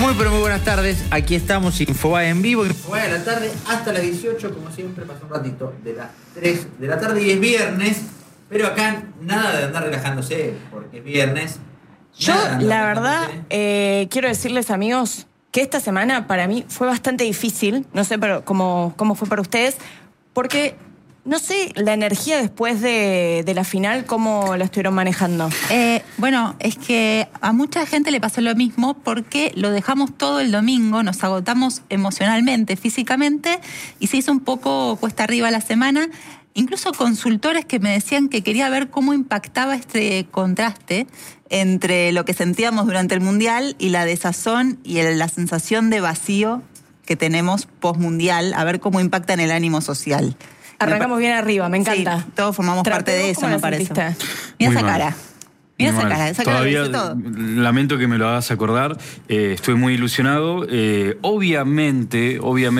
Muy pero muy buenas tardes, aquí estamos Infobae en vivo, Infobae a la tarde hasta las 18, como siempre pasa un ratito de las 3 de la tarde y es viernes, pero acá nada de andar relajándose, porque es viernes. Yo, la verdad, quiero decirles, amigos, que esta semana para mí fue bastante difícil, no sé pero cómo fue para ustedes, porque no sé la energía después de la final, cómo la estuvieron manejando. Bueno, es que a mucha gente le pasó lo mismo porque lo dejamos todo el domingo, nos agotamos emocionalmente, físicamente, y se hizo un poco cuesta arriba la semana. Incluso consultores que me decían que quería ver cómo impactaba este contraste entre lo que sentíamos durante el Mundial y la desazón y la sensación de vacío que tenemos post-Mundial, a ver cómo impacta en el ánimo social. Arrancamos bien arriba, me encanta. Sí, todos formamos parte de eso, me parece. Mira esa cara. Mira esa cara, todavía todo. Lamento que me lo hagas acordar. Estoy muy ilusionado. Obviamente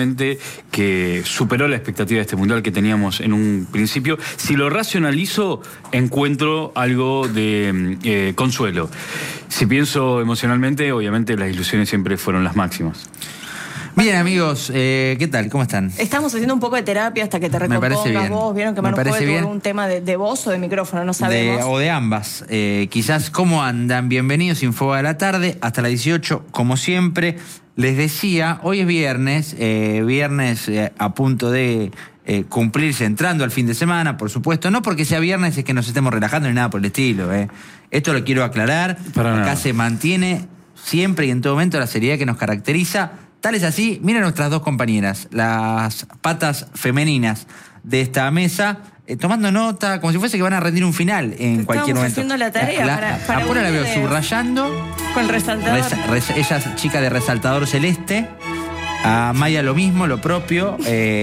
que superó la expectativa de este mundial que teníamos en un principio. Si lo racionalizo, encuentro algo de consuelo. Si pienso emocionalmente, obviamente las ilusiones siempre fueron las máximas. Bien, amigos, ¿qué tal? ¿Cómo están? Estamos haciendo un poco de terapia hasta que te recompongas vos. Vieron que Manu tuvo un tema de voz o de micrófono, no sabemos. O de ambas. Quizás, ¿cómo andan? Bienvenidos a Infobae a la tarde, hasta las 18, como siempre. Les decía, hoy es viernes, a punto de cumplirse, entrando al fin de semana, por supuesto. No porque sea viernes es que nos estemos relajando ni nada por el estilo. Esto lo quiero aclarar. Acá se mantiene siempre y en todo momento la seriedad que nos caracteriza. Tal es así, miren nuestras dos compañeras, las patas femeninas de esta mesa, tomando nota, como si fuese que van a rendir un final en cualquier momento. Haciendo la tarea para Apura la veo subrayando. Con resaltador. Ella es chica de resaltador celeste. A Maya lo mismo, lo propio.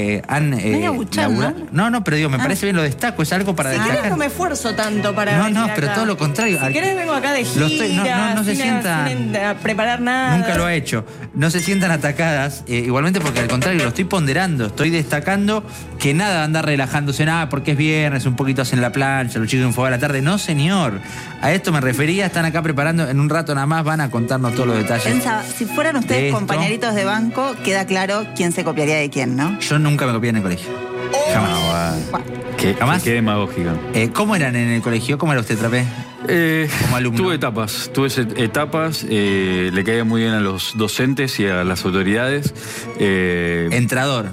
No, pero digo, me parece bien, lo destaco, es algo para destacar. Si querés no me esfuerzo tanto para No, pero todo lo contrario. Si querés vengo acá de gira, no se sientan, sin preparar nada. Nunca lo ha hecho. No se sientan atacadas, igualmente porque al contrario, lo estoy ponderando, estoy destacando que nada de andar relajándose, nada, porque es viernes, un poquito hacen la plancha, los chicos en Infobae a la tarde. No, señor. A esto me refería, están acá preparando, en un rato nada más van a contarnos todos los detalles. Pensaba, si fueran ustedes compañeritos de banco, queda claro quién se copiaría de quién, ¿no? Yo nunca me copié en el colegio. Jamás. ¿Jamás? Qué demagógica. ¿Cómo eran en el colegio? ¿Cómo era usted, Trapé? Como alumno. Tuve etapas, le caía muy bien a los docentes y a las autoridades. Entrador.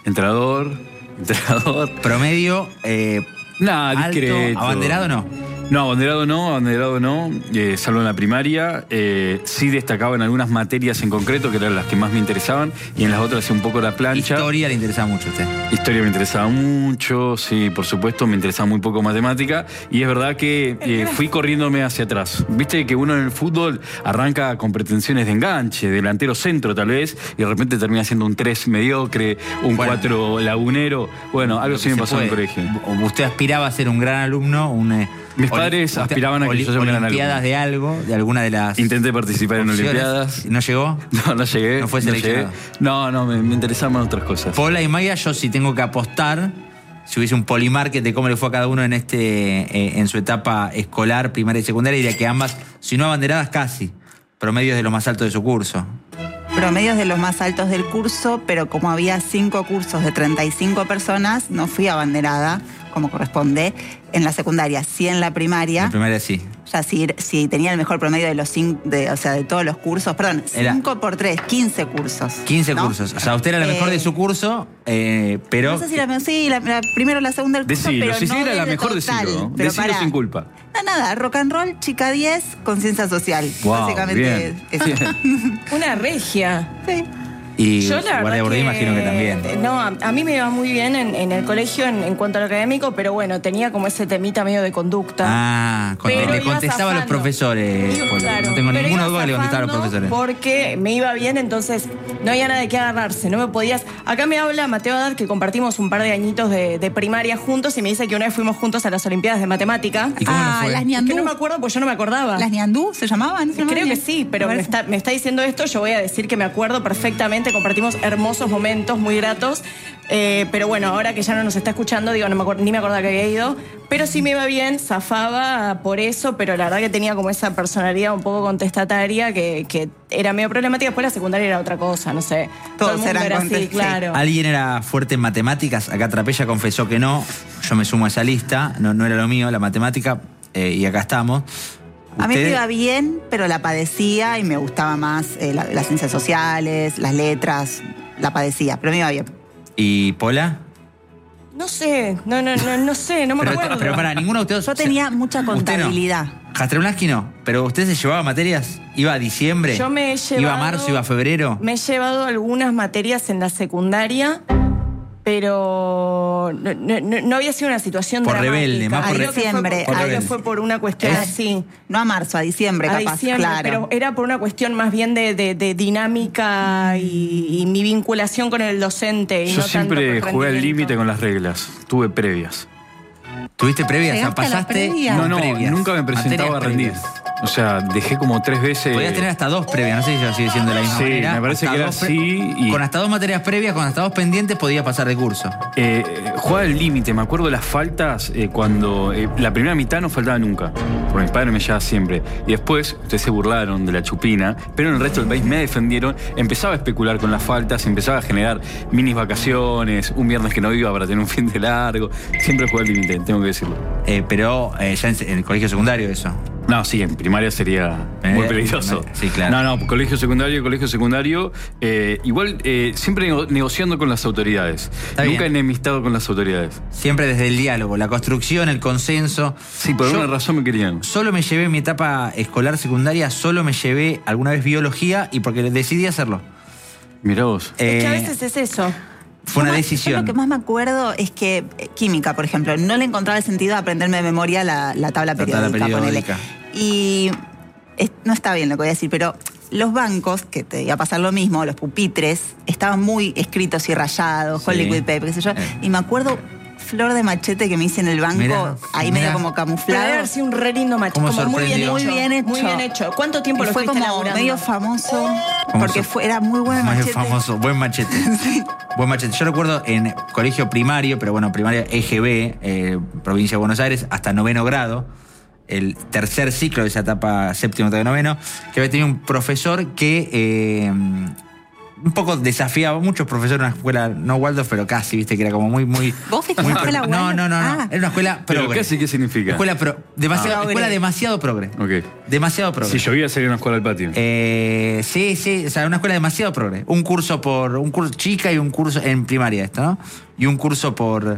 Promedio. Nada, discreto. ¿Abanderado no? No, abanderado no, salvo en la primaria. Sí destacaba en algunas materias en concreto, que eran las que más me interesaban, y en las otras un poco la plancha. ¿Historia le interesaba mucho a usted? Historia me interesaba mucho, sí, por supuesto, me interesaba muy poco matemática, y es verdad que fui corriéndome hacia atrás. Viste que uno en el fútbol arranca con pretensiones de enganche, delantero centro tal vez, y de repente termina siendo un 3 mediocre, un 4 lagunero. Bueno, algo sí me pasó en el colegio. ¿Usted aspiraba a ser un gran alumno? Mis padres aspiraban a que yo sea un gran alumno. ¿Olimpiadas de algo? ¿De alguna de las...? Intenté participar en Olimpiadas. ¿No llegó? No llegué. ¿No fue seleccionado? No, me interesaban otras cosas. Pola y Maya, yo sí tengo que apostar, si hubiese un polimarket de cómo le fue a cada uno en su etapa escolar, primaria y secundaria, diría que ambas, si no abanderadas, casi, promedios de lo más alto de su curso. Promedios de los más altos del curso, pero como había 5 cursos de 35 personas, no fui abanderada, como corresponde, en la secundaria, sí en la primaria. En la primaria sí. Ya sí tenía el mejor promedio de los 5, de todos los cursos, perdón, 5 por 3, 15 cursos. 15 cursos, o sea, usted era la mejor de su curso, pero... No sé si la primero o la segunda del curso, pero si no era la mejor, decilo, ¿no? Decilo sin culpa. Nada, rock and roll, chica 10, conciencia social. Wow, básicamente eso. Una regia. Sí. Y yo la Guardia Bordí imagino que también. No, a mí me iba muy bien en el colegio en cuanto a lo académico, pero bueno, tenía como ese temita medio de conducta. Le contestaba a los profesores. Claro, no tengo ninguna duda que le contestaba a los profesores. Porque me iba bien, entonces no había nada de qué agarrarse, no me podías... Acá me habla Mateo Haddad, que compartimos un par de añitos de primaria juntos, y me dice que una vez fuimos juntos a las Olimpiadas de Matemática. ¿Y cómo no fue? Las Niandú. Que no me acuerdo, pues yo no me acordaba. ¿Las Niandú se llamaban? Creo que sí, pero me está diciendo esto, yo voy a decir que me acuerdo perfectamente realmente compartimos hermosos momentos muy gratos. Pero bueno, ahora que ya no nos está escuchando, digo, ni me acordaba que había ido. Pero sí me iba bien, zafaba por eso, pero la verdad que tenía como esa personalidad un poco contestataria que era medio problemática. Después la secundaria era otra cosa, no sé. Todo el mundo era así, claro. ¿Alguien era fuerte en matemáticas? Acá Trapella confesó que no. Yo me sumo a esa lista. No era lo mío, la matemática. Y acá estamos. A mí me iba bien, pero la padecía y me gustaba más las ciencias sociales, las letras. La padecía, pero me iba bien. ¿Y Pola? No sé, no sé, no me acuerdo. Pero para ninguno de ustedes... Yo tenía mucha contabilidad. Jastremlaski no, pero ¿usted se llevaba materias? ¿Iba a diciembre? Yo me he llevado... ¿Iba a marzo, iba a febrero? Me he llevado algunas materias en la secundaria, pero no había sido una situación por dramática. Rebelde, más por diciembre. Algo fue por una cuestión así. No a marzo, a diciembre, capaz, diciembre, claro. Pero era por una cuestión más bien de dinámica y mi vinculación con el docente. Y Yo no siempre tanto jugué al rendimiento. límite con las reglas. Tuve previas. ¿Tuviste previas? O sea, ¿Llegaste a la pasaste... previa? No, previas. nunca me presentaba a Materias rendir. previas. O sea, dejé como 3 veces... Podías tener hasta 2 previas, no sé si eso sigue siendo de la misma Sí, manera. me parece Hasta que era 2 así y- Con hasta 2 materias previas, con hasta 2 pendientes, podías pasar de curso. Jugaba al límite, me acuerdo las faltas cuando la primera mitad no faltaba nunca, porque mis padres me llevaban siempre. Y después, ustedes se burlaron de la chupina, pero en el resto del país me defendieron. Empezaba a especular con las faltas, empezaba a generar minis vacaciones, un viernes que no iba para tener un fin de largo. Siempre jugué al límite, tengo que decirlo. Pero ya en el colegio secundario eso. No, sí, en primaria sería muy peligroso. Sí, claro. No, colegio secundario. Igual siempre negociando con las autoridades. Está Nunca bien. enemistado con las autoridades. Siempre desde el diálogo, la construcción, el consenso. Sí, por Yo alguna razón me querían. Solo me llevé en mi etapa escolar secundaria, solo me llevé alguna vez biología y porque decidí hacerlo. Mirá vos. Es que a veces es eso. Fue una Yo decisión. lo que más me acuerdo es que química, por ejemplo, no le encontraba el sentido a aprenderme de memoria la tabla tabla periódica, ponele. periódica. Y no está bien lo que voy a decir, pero los bancos, que te iba a pasar lo mismo, los pupitres, estaban muy escritos y rayados, con Sí. liquid paper, qué sé yo. Y me acuerdo flor de machete que me hice en el banco, Mirá, ahí mirá. medio como Pero debe camuflado. haber sido un re lindo machete. ¿Cómo Como muy bien sorprendió? hecho. Muy bien hecho. Muy bien hecho. ¿Cuánto tiempo Y lo fue estuviste como laburando? medio famoso, porque Famoso. era muy buen Muy machete. famoso, buen machete. Buen machete. Yo recuerdo en colegio primario, pero bueno, primaria EGB, provincia de Buenos Aires, hasta 9º grado, el tercer ciclo de esa etapa, séptimo, octavo, noveno, que había tenido un profesor que un poco desafiaba, muchos profesores en una escuela, no Waldorf, pero casi, viste, que era como muy... ¿Vos fuiste a muy una escuela no, Waldorf? no, Ah. era una escuela ¿Pero progre. casi qué significa? Escuela Progre. demasiado progre. Ok. Demasiado progre. Si llovía sería una escuela al patio. Sí, o sea, una escuela demasiado progre. Un curso chica y un curso en primaria esto, ¿no? Y un curso por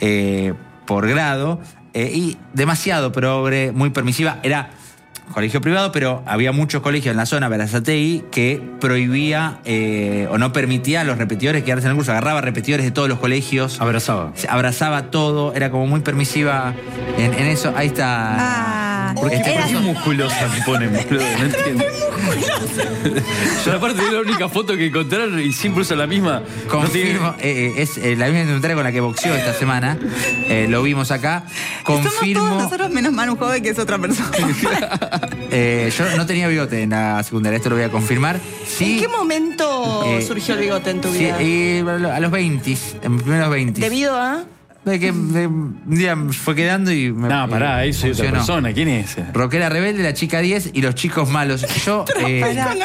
grado. Y demasiado progre, muy permisiva. Era colegio privado, pero había muchos colegios en la zona, Berazategui, que prohibía o no permitía a los repetidores quedarse en el curso. Agarraba repetidores de todos los colegios. Abrazaba. Se abrazaba todo, era como muy permisiva en eso. Ahí está. ¿Por qué, Este por qué curso- musculosa me ponen, boludo? No entiendo. Yo aparte de la única foto que encontraron y siempre usa la misma. No tiene- Confirmo, es la misma indumentaria con la que boxeó esta semana. Lo vimos acá. Somos todos Confirmo. nosotros menos Manu Joven, que es otra persona. Yo no tenía bigote en la secundaria, esto lo voy a confirmar. Sí, ¿En qué momento Eh, surgió el bigote en tu sí, vida? a los 20, en mis primeros 20. Debido a... De que un día me fue quedando y me. No, pará, eso es otra funcionó. persona. ¿Quién es ese? Rockera rebelde, la chica 10 y los chicos malos. Yo. Pará, Con la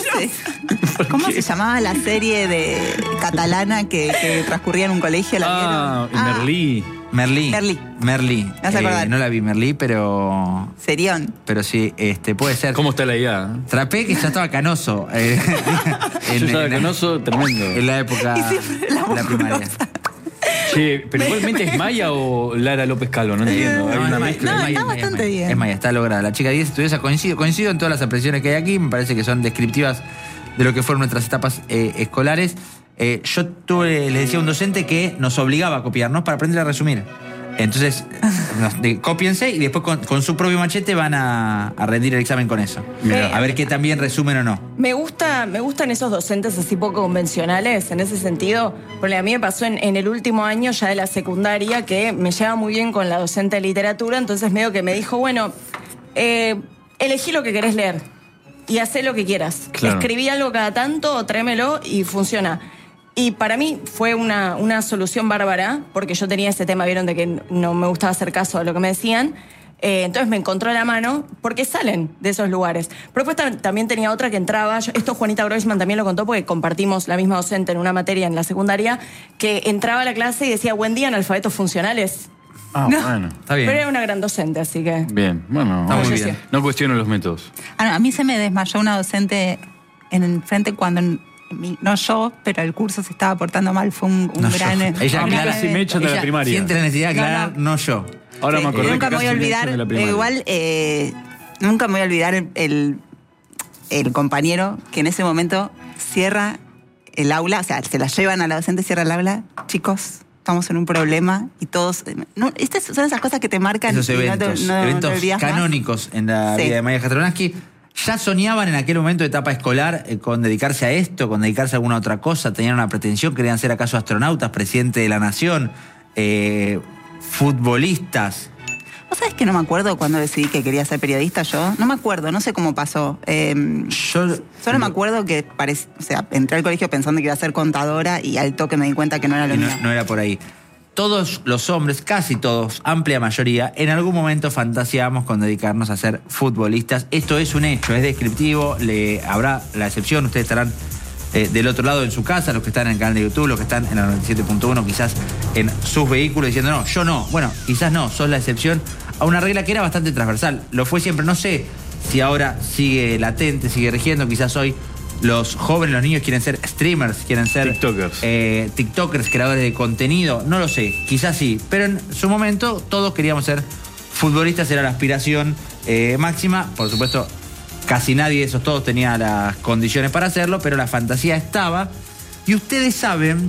¿Cómo se llamaba la serie de catalana que transcurría en un colegio? ¿La vieron? Merlí. Merlí. Me vas a acordar. No la vi Merlí, pero. Serión. Pero sí, puede ser. ¿Cómo está la idea? Trapé que ya estaba canoso. Yo estaba canoso, tremendo. En la época. Y siempre la de la primaria. Che, pero igualmente es Maya o Lara López Calvo, no entiendo. Hay No, una es mezcla. No, Maya, está es Maya, bastante es Maya. bien. Es Maya, está lograda. La chica 10 estudió esa, coincido en todas las expresiones que hay aquí, me parece que son descriptivas de lo que fueron nuestras etapas escolares. Yo les decía a un docente que nos obligaba a copiarnos para aprender a resumir. Entonces, cópiense y después con su propio machete van a rendir el examen con eso. Mirá. A ver qué tan bien resumen o no. Me gustan esos docentes así poco convencionales en ese sentido, porque a mí me pasó en el último año ya de la secundaria que me lleva muy bien con la docente de literatura, entonces medio que me dijo, bueno, elegí lo que querés leer. y hacé lo que quieras. Claro. Escribí algo cada tanto, tráemelo y funciona. Y para mí fue una solución bárbara, porque yo tenía ese tema, vieron, de que no me gustaba hacer caso a lo que me decían. Entonces me encontró a la mano, porque salen de esos lugares. Pero después también tenía otra que entraba, esto Juanita Groisman también lo contó, porque compartimos la misma docente en una materia en la secundaria, que entraba a la clase y decía, buen día, analfabetos funcionales. Ah, No, bueno. Está bien. Pero era una gran docente, así que... Bien, bueno, Está muy bien. no cuestiono los métodos. A mí se me desmayó una docente en el frente cuando, no yo, pero el curso se estaba portando mal. Fue un No, gran... yo. Ella A mí aclara- casi me echan de la ella primaria. siente la necesidad de aclarar, no yo. Ahora me acordé Nunca que me voy a casi me olvidar, echan de la primaria. igual, nunca me voy a olvidar el compañero que en ese momento cierra el aula, o sea, se la llevan a la docente, cierra el aula. Chicos, estamos en un problema y todos... No, estas son esas cosas que te marcan Esos y eventos, no te eventos olvidas más. canónicos en la Sí. vida de Maya Jastronansky. ¿Ya soñaban en aquel momento de etapa escolar con dedicarse a esto, con dedicarse a alguna otra cosa? ¿Tenían una pretensión? ¿Querían ser acaso astronautas, presidente de la nación, futbolistas? ¿Vos sabés que no me acuerdo cuando decidí que quería ser periodista yo? No me acuerdo, no sé cómo pasó. Solo me acuerdo que entré al colegio pensando que iba a ser contadora y al toque me di cuenta que no era lo mío. No era por ahí. Todos los hombres, casi todos, amplia mayoría, en algún momento fantaseamos con dedicarnos a ser futbolistas. Esto es un hecho, es descriptivo, habrá la excepción, ustedes estarán del otro lado en su casa, los que están en el canal de YouTube, los que están en la 97.1, quizás en sus vehículos, diciendo, no, yo no. Bueno, quizás no, sos la excepción a una regla que era bastante transversal. Lo fue siempre, no sé si ahora sigue latente, sigue rigiendo, quizás hoy los jóvenes, los niños quieren ser streamers, quieren ser tiktokers, creadores de contenido, no lo sé, quizás sí, pero en su momento todos queríamos ser futbolistas, era la aspiración máxima, por supuesto casi nadie de esos todos tenía las condiciones para hacerlo, pero la fantasía estaba, y ustedes saben,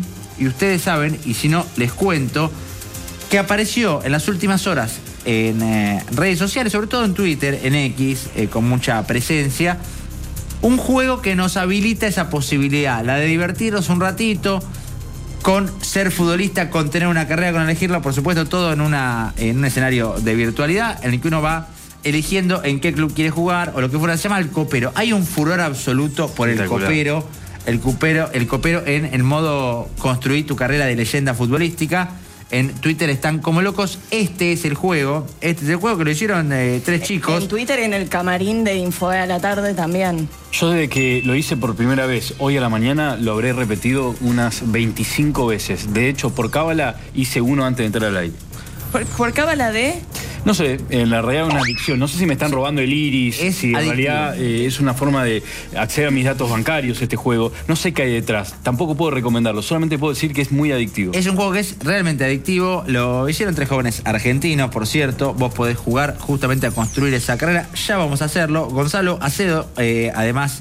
y si no les cuento, que apareció en las últimas horas en redes sociales, sobre todo en Twitter, en X, con mucha presencia, un juego que nos habilita esa posibilidad, la de divertirnos un ratito con ser futbolista, con tener una carrera, con elegirlo, por supuesto, todo en un escenario de virtualidad en el que uno va eligiendo en qué club quiere jugar o lo que fuera. Se llama el copero. Hay un furor absoluto por el copero. El copero en el modo construir tu carrera de leyenda futbolística. En Twitter están como locos. Este es el juego que lo hicieron 3 chicos. En Twitter, en el camarín de Infobae a la tarde también. Yo desde que lo hice por primera vez, hoy a la mañana, lo habré repetido unas 25 veces. De hecho, por cábala hice uno antes de entrar al aire. ¿Por cábala de? No sé, en la realidad es una adicción. No sé si me están robando el iris, si en realidad es una forma de acceder a mis datos bancarios este juego. No sé qué hay detrás. Tampoco puedo recomendarlo. Solamente puedo decir que es muy adictivo. Es un juego que es realmente adictivo. Lo hicieron 3 jóvenes argentinos, por cierto. Vos podés jugar justamente a construir esa carrera. Ya vamos a hacerlo. Gonzalo Acedo, además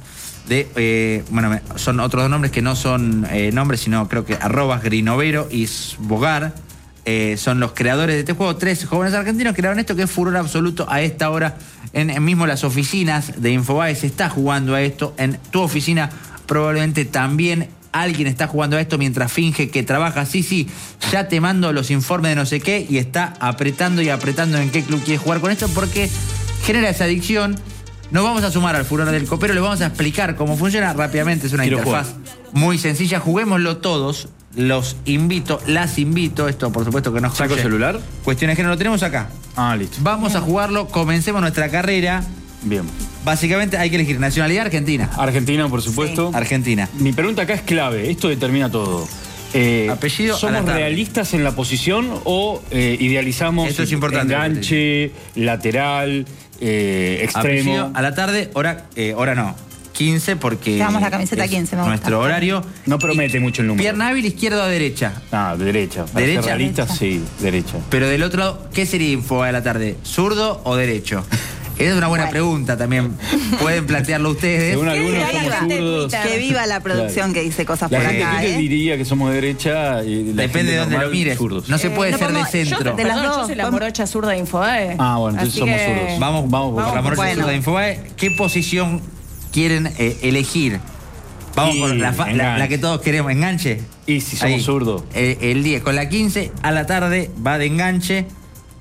de... son otros 2 nombres que no son nombres, sino creo que @Grinovero y Sbogar. Son los creadores de este juego. 3 jóvenes argentinos crearon esto, que es furor absoluto a esta hora. En mismo las oficinas de Infobae se está jugando a esto. En tu oficina probablemente también alguien está jugando a esto mientras finge que trabaja. Sí, ya te mando los informes de no sé qué y está apretando y apretando en qué club quieres jugar con esto, porque genera esa adicción. Nos vamos a sumar al furor del copero, les vamos a explicar cómo funciona rápidamente. Es una interfaz muy sencilla. Juguémoslo todos. Los invito, las invito. Esto, por supuesto, que nos ¿Saco celular? Cuestiones de género lo tenemos acá. Ah, listo. Vamos a jugarlo. Comencemos nuestra carrera. Bien. Básicamente hay que elegir nacionalidad argentina. Argentina, por supuesto. Sí. Argentina. Mi pregunta acá es clave. Esto determina todo. Apellido. ¿Somos realistas en la posición o idealizamos Esto es importante, enganche, lateral, extremo? Apellido a la tarde, hora no. 15 porque... Llevamos la camiseta 15, me gusta. Nuestro horario. No promete mucho el número. Pierna hábil, izquierda o derecha. Ah, derecha. Para ¿Derecha? ser realista, sí, derecha. Pero del otro lado, ¿qué sería Infobae a la tarde? ¿Zurdo o derecho? Esa es una buena pregunta también. Pueden plantearlo ustedes. Según algunos diga somos la gente de zurdos. Twitter? Que viva la producción que dice cosas La por gente acá, que diría que somos de derecha y la Depende gente de dónde normal, lo mires. zurdos. No se puede no ser de podemos- centro. de las Perdón, dos, yo soy la vamos- morocha zurda de Infobae. Ah, bueno, entonces Así somos que- zurdos. Vamos por la morocha bueno. zurda de Infobae. ¿Qué posición quieren elegir? Vamos Y por la enganche. que todos queremos. ¿Enganche? Y si somos zurdos. El 10 con la 15 a la tarde va de enganche.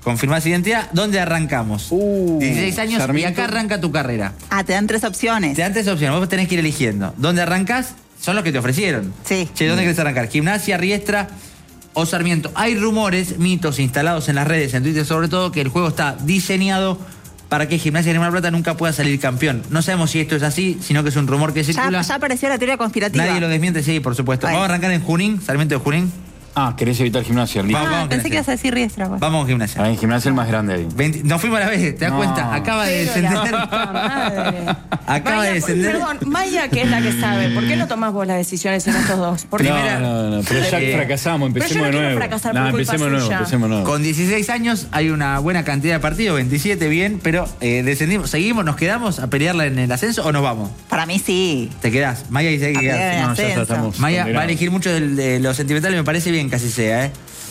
confirmás identidad. ¿Dónde arrancamos? 16 años Sarmiento. y acá arranca tu carrera. Te dan 3 opciones. Te dan 3 opciones, vos tenés que ir eligiendo. ¿Dónde arrancás? Son los que te ofrecieron. Sí. Che, ¿dónde querés arrancar? Gimnasia, Riestra o Sarmiento. Hay rumores, mitos instalados en las redes, en Twitter sobre todo, que el juego está diseñado para que Gimnasia de Mar del Plata nunca pueda salir campeón. No sabemos si esto es así, sino que es un rumor que circula. Ya apareció la teoría conspirativa. Nadie lo desmiente, sí, por supuesto. Bueno. Vamos a arrancar en Junín, Sarmiento de Junín. Querés evitar Gimnasia. Listo. Vamos, Pensé que ibas a decir Riestra. Bueno. Vamos a Gimnasia. En Gimnasia el más grande ahí. Nos fuimos a la vez, ¿te das No. cuenta? Acaba de Pero la descender. puta madre. Acaba de Maya, descender. Perdón, Maya, que es la que sabe, ¿por qué no tomás vos las decisiones en estos dos? Porque Primera- Pero ya Eh, fracasamos, pero yo empecemos no de quiero nuevo. fracasar por culpa Empecemos de nuevo, suya. empecemos de nuevo. Con 16 años hay una buena cantidad de partidos, 27 bien, pero descendimos, seguimos, nos quedamos a pelearla en el ascenso o nos vamos. Para mí sí. Te quedás. Maya dice que A quedás. pelear. No, ya ascenso. estamos Maya va a condenados. elegir mucho de lo sentimental y me parece bien que así sea,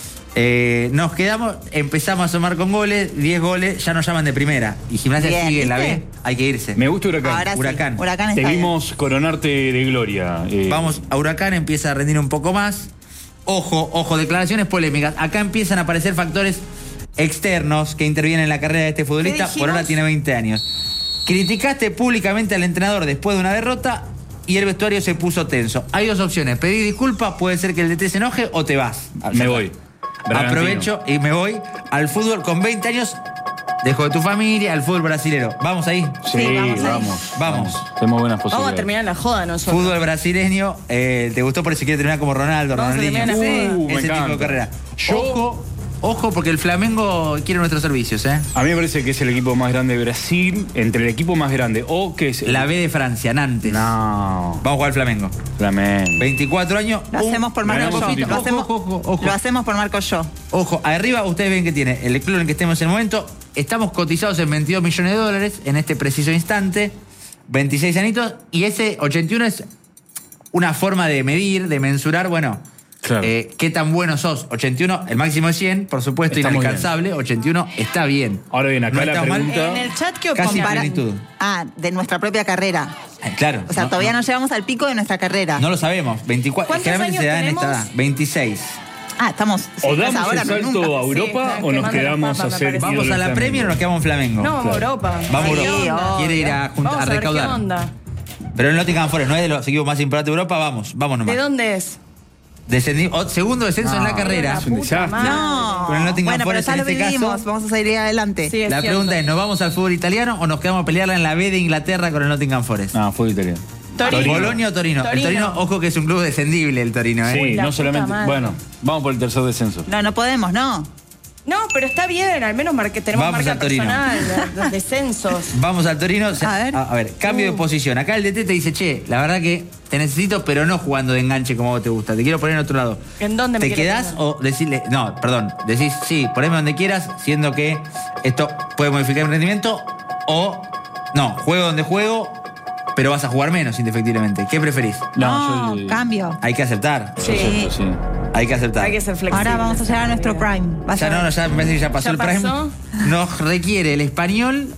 nos quedamos, empezamos a sumar con goles, 10 goles, ya nos llaman de primera. Y Gimnasia Bien, sigue en la ¿viste? B, hay que irse. Me gusta Huracán. Ahora Huracán. sí. Huracán Te está vimos coronarte de gloria. Vamos a Huracán, empieza a rendir un poco más. Ojo, declaraciones polémicas. Acá empiezan a aparecer factores externos que intervienen en la carrera de este futbolista. dijimos? Por ahora tiene 20 años. Criticaste públicamente al entrenador después de una derrota y el vestuario se puso tenso. Hay 2 opciones. Pedir disculpas, puede ser que el DT se enoje o te vas. Me voy. Bragantino. Aprovecho y me voy al fútbol con 20 años. Dejo de tu familia, al fútbol brasilero. ¿Vamos ahí? Sí, Sí, vamos ahí. Vamos. Tenemos buenas posibilidades. vamos a terminar la joda nosotros. Fútbol brasileño. ¿Te gustó por si quiere terminar como Ronaldo, Vamos a Ronaldinho? terminar así. Me Ese tipo de encanta. carrera. Yo- Ojo, porque el Flamengo quiere nuestros servicios, ¿eh? A mí me parece que es el equipo más grande de Brasil, entre el equipo más grande, o que es... La B de Francia, Nantes. No, Vamos a jugar al Flamengo. Flamengo. 24 años. Lo hacemos por Marco ganamos Yo. un título. Ojo. Lo hacemos por Marco Yo. Ojo, arriba ustedes ven que tiene el club en el que estemos en el momento. Estamos cotizados en 22 millones de dólares en este preciso instante. 26 anitos. Y ese 81 es una forma de medir, de mensurar, bueno, Claro. qué tan bueno sos. 81, el máximo es 100, por supuesto, Está muy inalcanzable. 81 está bien. Ahora bien, acá No la está mal. pregunta... En el chat, ¿qué Casi opinan? plenitud. De nuestra propia carrera. Claro. O sea, todavía no llegamos al pico de nuestra carrera. No lo sabemos. 24. ¿Cuántos Generalmente se años da en esta tenemos? edad. 26. Estamos. O sí, damos ahora, el pero salto nunca. a Europa Sí, o nos quemando las quedamos papas, a me hacer... parece. ¿Vamos a la Premier o nos quedamos en Flamengo? No, vamos a Europa. Vamos a ¿Qué Europa. onda? Quiere ir a Vamos a ver recaudar. ¿Qué onda? Pero el Nottingham Forest no es de los equipos más importantes de Europa. Vamos nomás. ¿De dónde es? Segundo descenso en la carrera. es un desastre. No. Con el Nottingham Bueno, pero Forest ya en lo este vivimos. caso. Vamos a salir adelante. Sí, es La cierto. pregunta es, ¿nos vamos al fútbol italiano o nos quedamos a pelearla en la B de Inglaterra con el Nottingham Forest? No, fue italiano. Torino. ¿Bolonia o Torino? El Torino. Torino, ojo que es un club descendible el Torino, ¿eh? Sí, la no puta solamente... madre. Bueno, vamos por el tercer descenso. No podemos, no. No, pero está bien, al menos tenemos Vamos marca al Torino. personal, los descensos. Vamos al Torino. A ver. Cambio de posición. Acá el DT te dice, che, la verdad que te necesito, pero no jugando de enganche como a vos te gusta. Te quiero poner en otro lado. ¿En dónde me ¿Te quieres quedás poner? o decirle, no, perdón, decís, sí, poneme donde quieras, siendo que esto puede modificar mi rendimiento, o no, juego donde juego, pero vas a jugar menos, indefectiblemente. ¿Qué preferís? No, yo- cambio. Hay que aceptar. Sí. Perfecto, sí. Hay que aceptar. Hay que ser flexible. Ahora vamos a llegar a nuestro prime. Vas Ya a ver. no, ya me parece que ya pasó ¿Ya el prime. pasó? Nos requiere el Español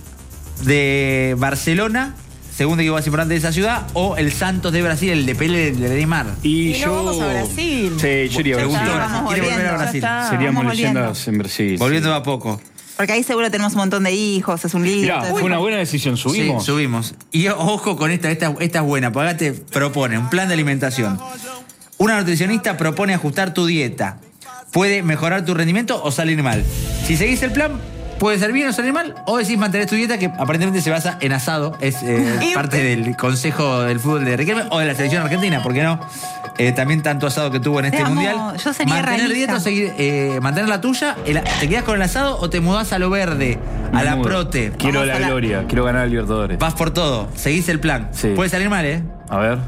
de Barcelona, segundo equipo más importante de esa ciudad, o el Santos de Brasil, el de Pele de Neymar. Y no vamos a Brasil. Sí, yo iría a Ya Brasil. está. Vamos Quiere volver a volviendo. Brasil. Ya está. Seríamos Vamos volviendo. leyendas en Brasil. Volviendo a poco. Porque ahí seguro tenemos un montón de hijos, es un lío. Mirá, entonces- fue una buena decisión. ¿Subimos? Sí, subimos. Y ojo con esta es buena, porque acá te propone un plan de alimentación. Una nutricionista propone ajustar tu dieta. Puede mejorar tu rendimiento o salir mal. Si seguís el plan, puede ser bien o salir mal, o decís mantener tu dieta, que aparentemente se basa en asado. Es parte del consejo del fútbol de Riquelme o de la selección argentina, ¿por qué no? También tanto asado que tuvo en este Veamos, mundial. yo sería mantener realista. dieta o seguir, mantener la tuya. ¿Te quedás con el asado o te mudás a lo verde? A la Menudo. prote. Quiero Vamos la a la- gloria, quiero ganar el Libertadores. Vas por todo, seguís el plan. Sí. Puede salir mal, ¿eh? A ver.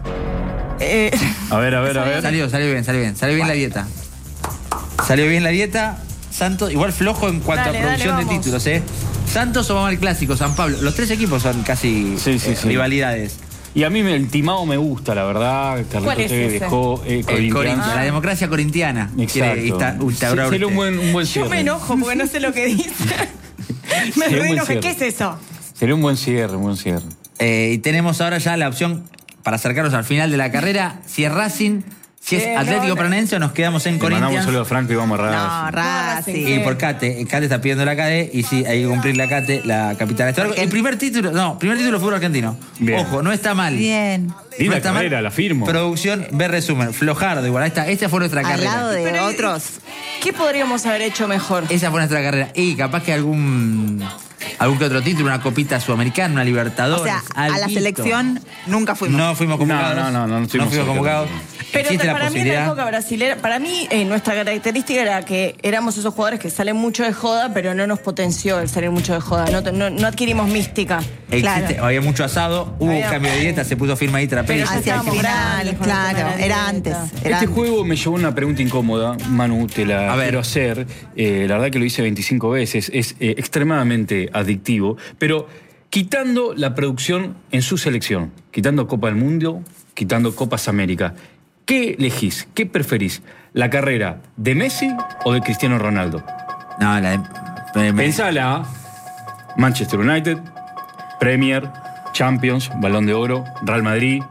A ver. Salió bien la dieta. Salió bien la dieta. Santos, igual flojo en cuanto Dale, a producción dale, de vamos. títulos, ¿eh? Santos o vamos al clásico, San Pablo. Los 3 equipos son casi Sí, sí. rivalidades. Y a mí el timado me gusta, la verdad. ¿Cuál Carlitos es Tevez ese? dejó El Corinthians. Corinthians, la democracia corintiana. Quiere Exacto. instaurar Sería usted. un buen Yo cierre. me enojo porque no sé lo que dice. Me Sería un re buen enojé. cierre. ¿Qué es eso? Sería un buen cierre. Y tenemos ahora ya la opción para acercarnos al final de la carrera. Si es Racing, Si es Atlético Paranaense o nos quedamos en Le mandamos un Corinthians. saludo a Franco y vamos a No, Racing. Racing. Y por Cate está pidiendo la CADE y sí, hay que cumplir la CATE, la capital de Estuardo. El primer título fútbol argentino. Bien. Ojo, no está mal. Bien. Linda No está mal. carrera, la firmo. Producción, ve resumen. Flojardo, igual. Ahí está. Esta fue nuestra Al carrera. lado de Pero, otros. ¿Qué podríamos haber hecho mejor? Esa fue nuestra carrera. Y capaz que algún que otro título, una copita sudamericana, una Libertadores. O sea, a la alguito. selección nunca fuimos. No fuimos convocados. No fuimos estuvimos convocados. Pero Existe la para mí en la posibilidad. época brasilera, para mí nuestra característica era que éramos esos jugadores que salen mucho de joda, pero no nos potenció el salir mucho de joda, no adquirimos mística. Existe, había mucho asado, hubo Había- cambio de dieta, se puso firma ahí Pero trapeza. ya Hacia el estábamos final, grandes con el tema de claro. la Era dieta. antes. Este juego me llevó a una pregunta incómoda, Manu, te la A ver. quiero hacer. La verdad que lo hice 25 veces, es extremadamente adictivo, pero quitando la producción en su selección, quitando Copa del Mundo, quitando Copas América, ¿qué elegís? ¿Qué preferís? ¿La carrera de Messi o de Cristiano Ronaldo? No, Pensala, Manchester United, Premier, Champions, Balón de Oro, Real Madrid,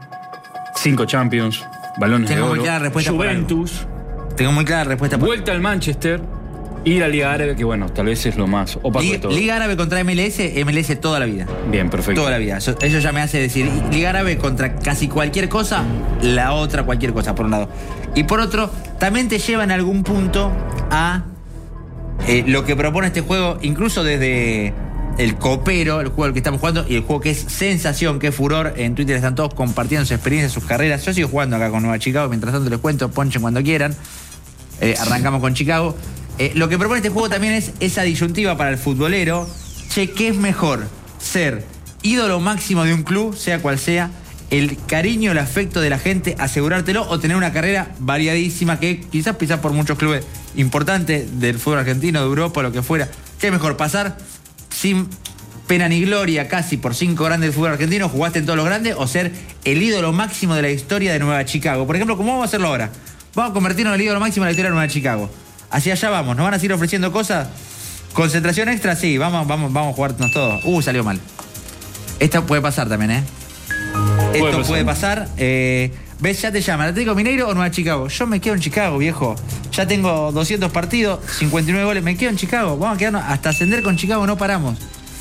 5 Champions, Balones Tengo de muy Oro, clara la respuesta por Juventus, tengo muy clara la respuesta. vuelta al Manchester y la Liga Árabe, que bueno, tal vez es lo más opaco de todo. Liga Árabe contra MLS toda la vida. Bien, perfecto. Toda la vida. Eso ya me hace decir, Liga Árabe contra casi cualquier cosa, la otra cualquier cosa, por un lado. Y por otro, también te lleva en algún punto a lo que propone este juego, incluso desde el copero, el juego al que estamos jugando, y el juego que es sensación, que es furor. En Twitter están todos compartiendo su experiencia, sus carreras. Yo sigo jugando acá con Nueva Chicago, mientras tanto les cuento, ponchen cuando quieran. Arrancamos con Chicago. Lo que propone este juego también es esa disyuntiva para el futbolero. Che, ¿qué es mejor? Ser ídolo máximo de un club, sea cual sea, el cariño, el afecto de la gente, asegurártelo, o tener una carrera variadísima que quizás pisás por muchos clubes importantes del fútbol argentino, de Europa, lo que fuera. ¿Qué es mejor? Pasar sin pena ni gloria casi por 5 grandes del fútbol argentino, jugaste en todos los grandes, o ser el ídolo máximo de la historia de Nueva Chicago. Por ejemplo, ¿cómo vamos a hacerlo ahora? Vamos a convertirnos en el ídolo máximo de la historia de Nueva Chicago. Hacia allá vamos, nos van a seguir ofreciendo cosas. Concentración extra, sí, vamos a jugarnos todos. Salió mal. Esto puede pasar también, ¿eh? Esto puede pasar. ¿Ves? Ya te llaman, ¿Atlético Mineiro o Nueva Chicago? Yo me quedo en Chicago, viejo. Ya tengo 200 partidos, 59 goles, me quedo en Chicago. Vamos a quedarnos, hasta ascender con Chicago no paramos.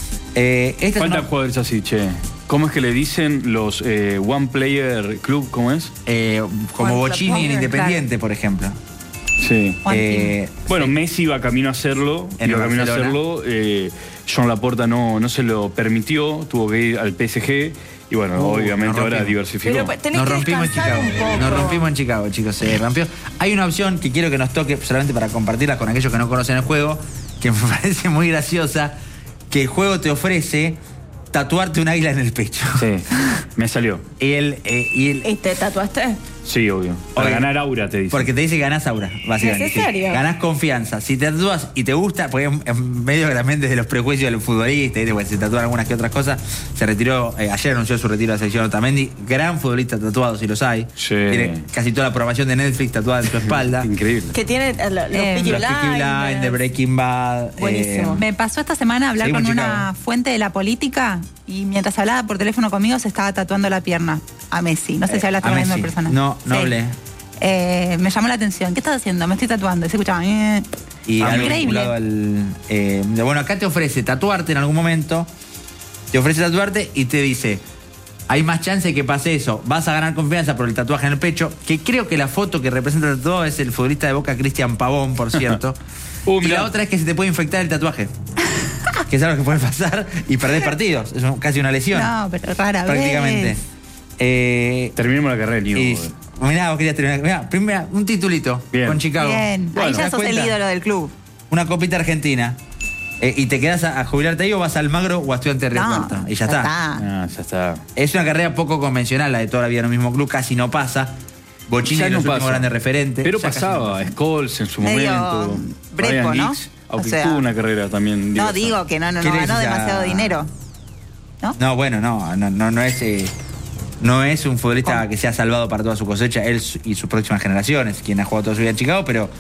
¿Cuántos jugadores así, che? ¿Cómo es que le dicen los One Player Club? ¿Cómo es? Como Bochini en Player, Independiente, por ejemplo. Sí. Bueno, sí. Messi iba camino a hacerlo. En Iba camino a Barcelona. hacerlo. John Laporta no se lo permitió, tuvo que ir al PSG. Y bueno, obviamente nos ahora rompimos. diversificó. Pero tenés Nos que rompimos en descansar Chicago. un poco. Nos rompimos en Chicago, chicos. Se rompió. Hay una opción que quiero que nos toque solamente para compartirla con aquellos que no conocen el juego, que me parece muy graciosa, que el juego te ofrece tatuarte un águila en el pecho. Sí, me salió. ¿Y te tatuaste? Sí, obvio. Para Oye, ganar aura, te dice. Porque te dice que ganás aura, básicamente. ¿Necesario? Sí. Ganás confianza. Si te tatúas y te gusta, porque es medio que también desde los prejuicios del futbolista, ¿viste? Pues se tatúan algunas que otras cosas. Se retiró, ayer anunció su retiro de la selección Otamendi. Gran futbolista tatuado, si los hay. Sí. Tiene casi toda la aprobación de Netflix tatuada en su espalda. Increíble. Que tiene los Peaky Los Peaky Blinders, de Breaking Bad. Buenísimo. Me pasó esta semana hablar Seguimos con en una Chicago. fuente de la política y mientras hablaba por teléfono conmigo se estaba tatuando la pierna a Messi. No sé si hablaste a con la misma Messi. persona. No Sí. hablé. Me llamó la atención. ¿Qué estás haciendo? Me estoy tatuando. Y se escuchaba. Y algo Increíble. vinculado bueno, acá te ofrece tatuarte en algún momento. Te ofrece tatuarte y te dice: hay más chance que pase eso. Vas a ganar confianza por el tatuaje en el pecho. Que creo que la foto que representa el tatuado es el futbolista de Boca, Cristian Pavón, por cierto. Y mirá. la otra es que se te puede infectar el tatuaje. Que es algo que puede pasar y perdés partidos. Es casi una lesión. No, pero rara prácticamente. vez. Terminemos la carrera, Nico. Mirá, vos querías terminar. Mirá, primera, un titulito Bien. con Chicago. Bien. Bueno, Ahí ¿te ya das sos el cuenta? ídolo del club. Una copita argentina. Y te quedás a jubilarte ahí o vas al Magro o a Estudiante de Río No, Cuarto. Y ya está. Ah, ya está. Es una carrera poco convencional la de toda la vida en el mismo club, casi no pasa. Bochini Ya es no los últimos pasa. grandes referentes. Pero ya casi pasaba, no pasa. Scholes en su Medio momento. breco, Ryan ¿no? Giggs, aunque O sea, tuvo una carrera también. No, diversa. digo que no ¿Qué le ganó decís a- demasiado dinero. No, bueno, no es. No es un futbolista que se ha salvado para toda su cosecha, él y sus próximas generaciones, quien ha jugado toda su vida en Chicago, pero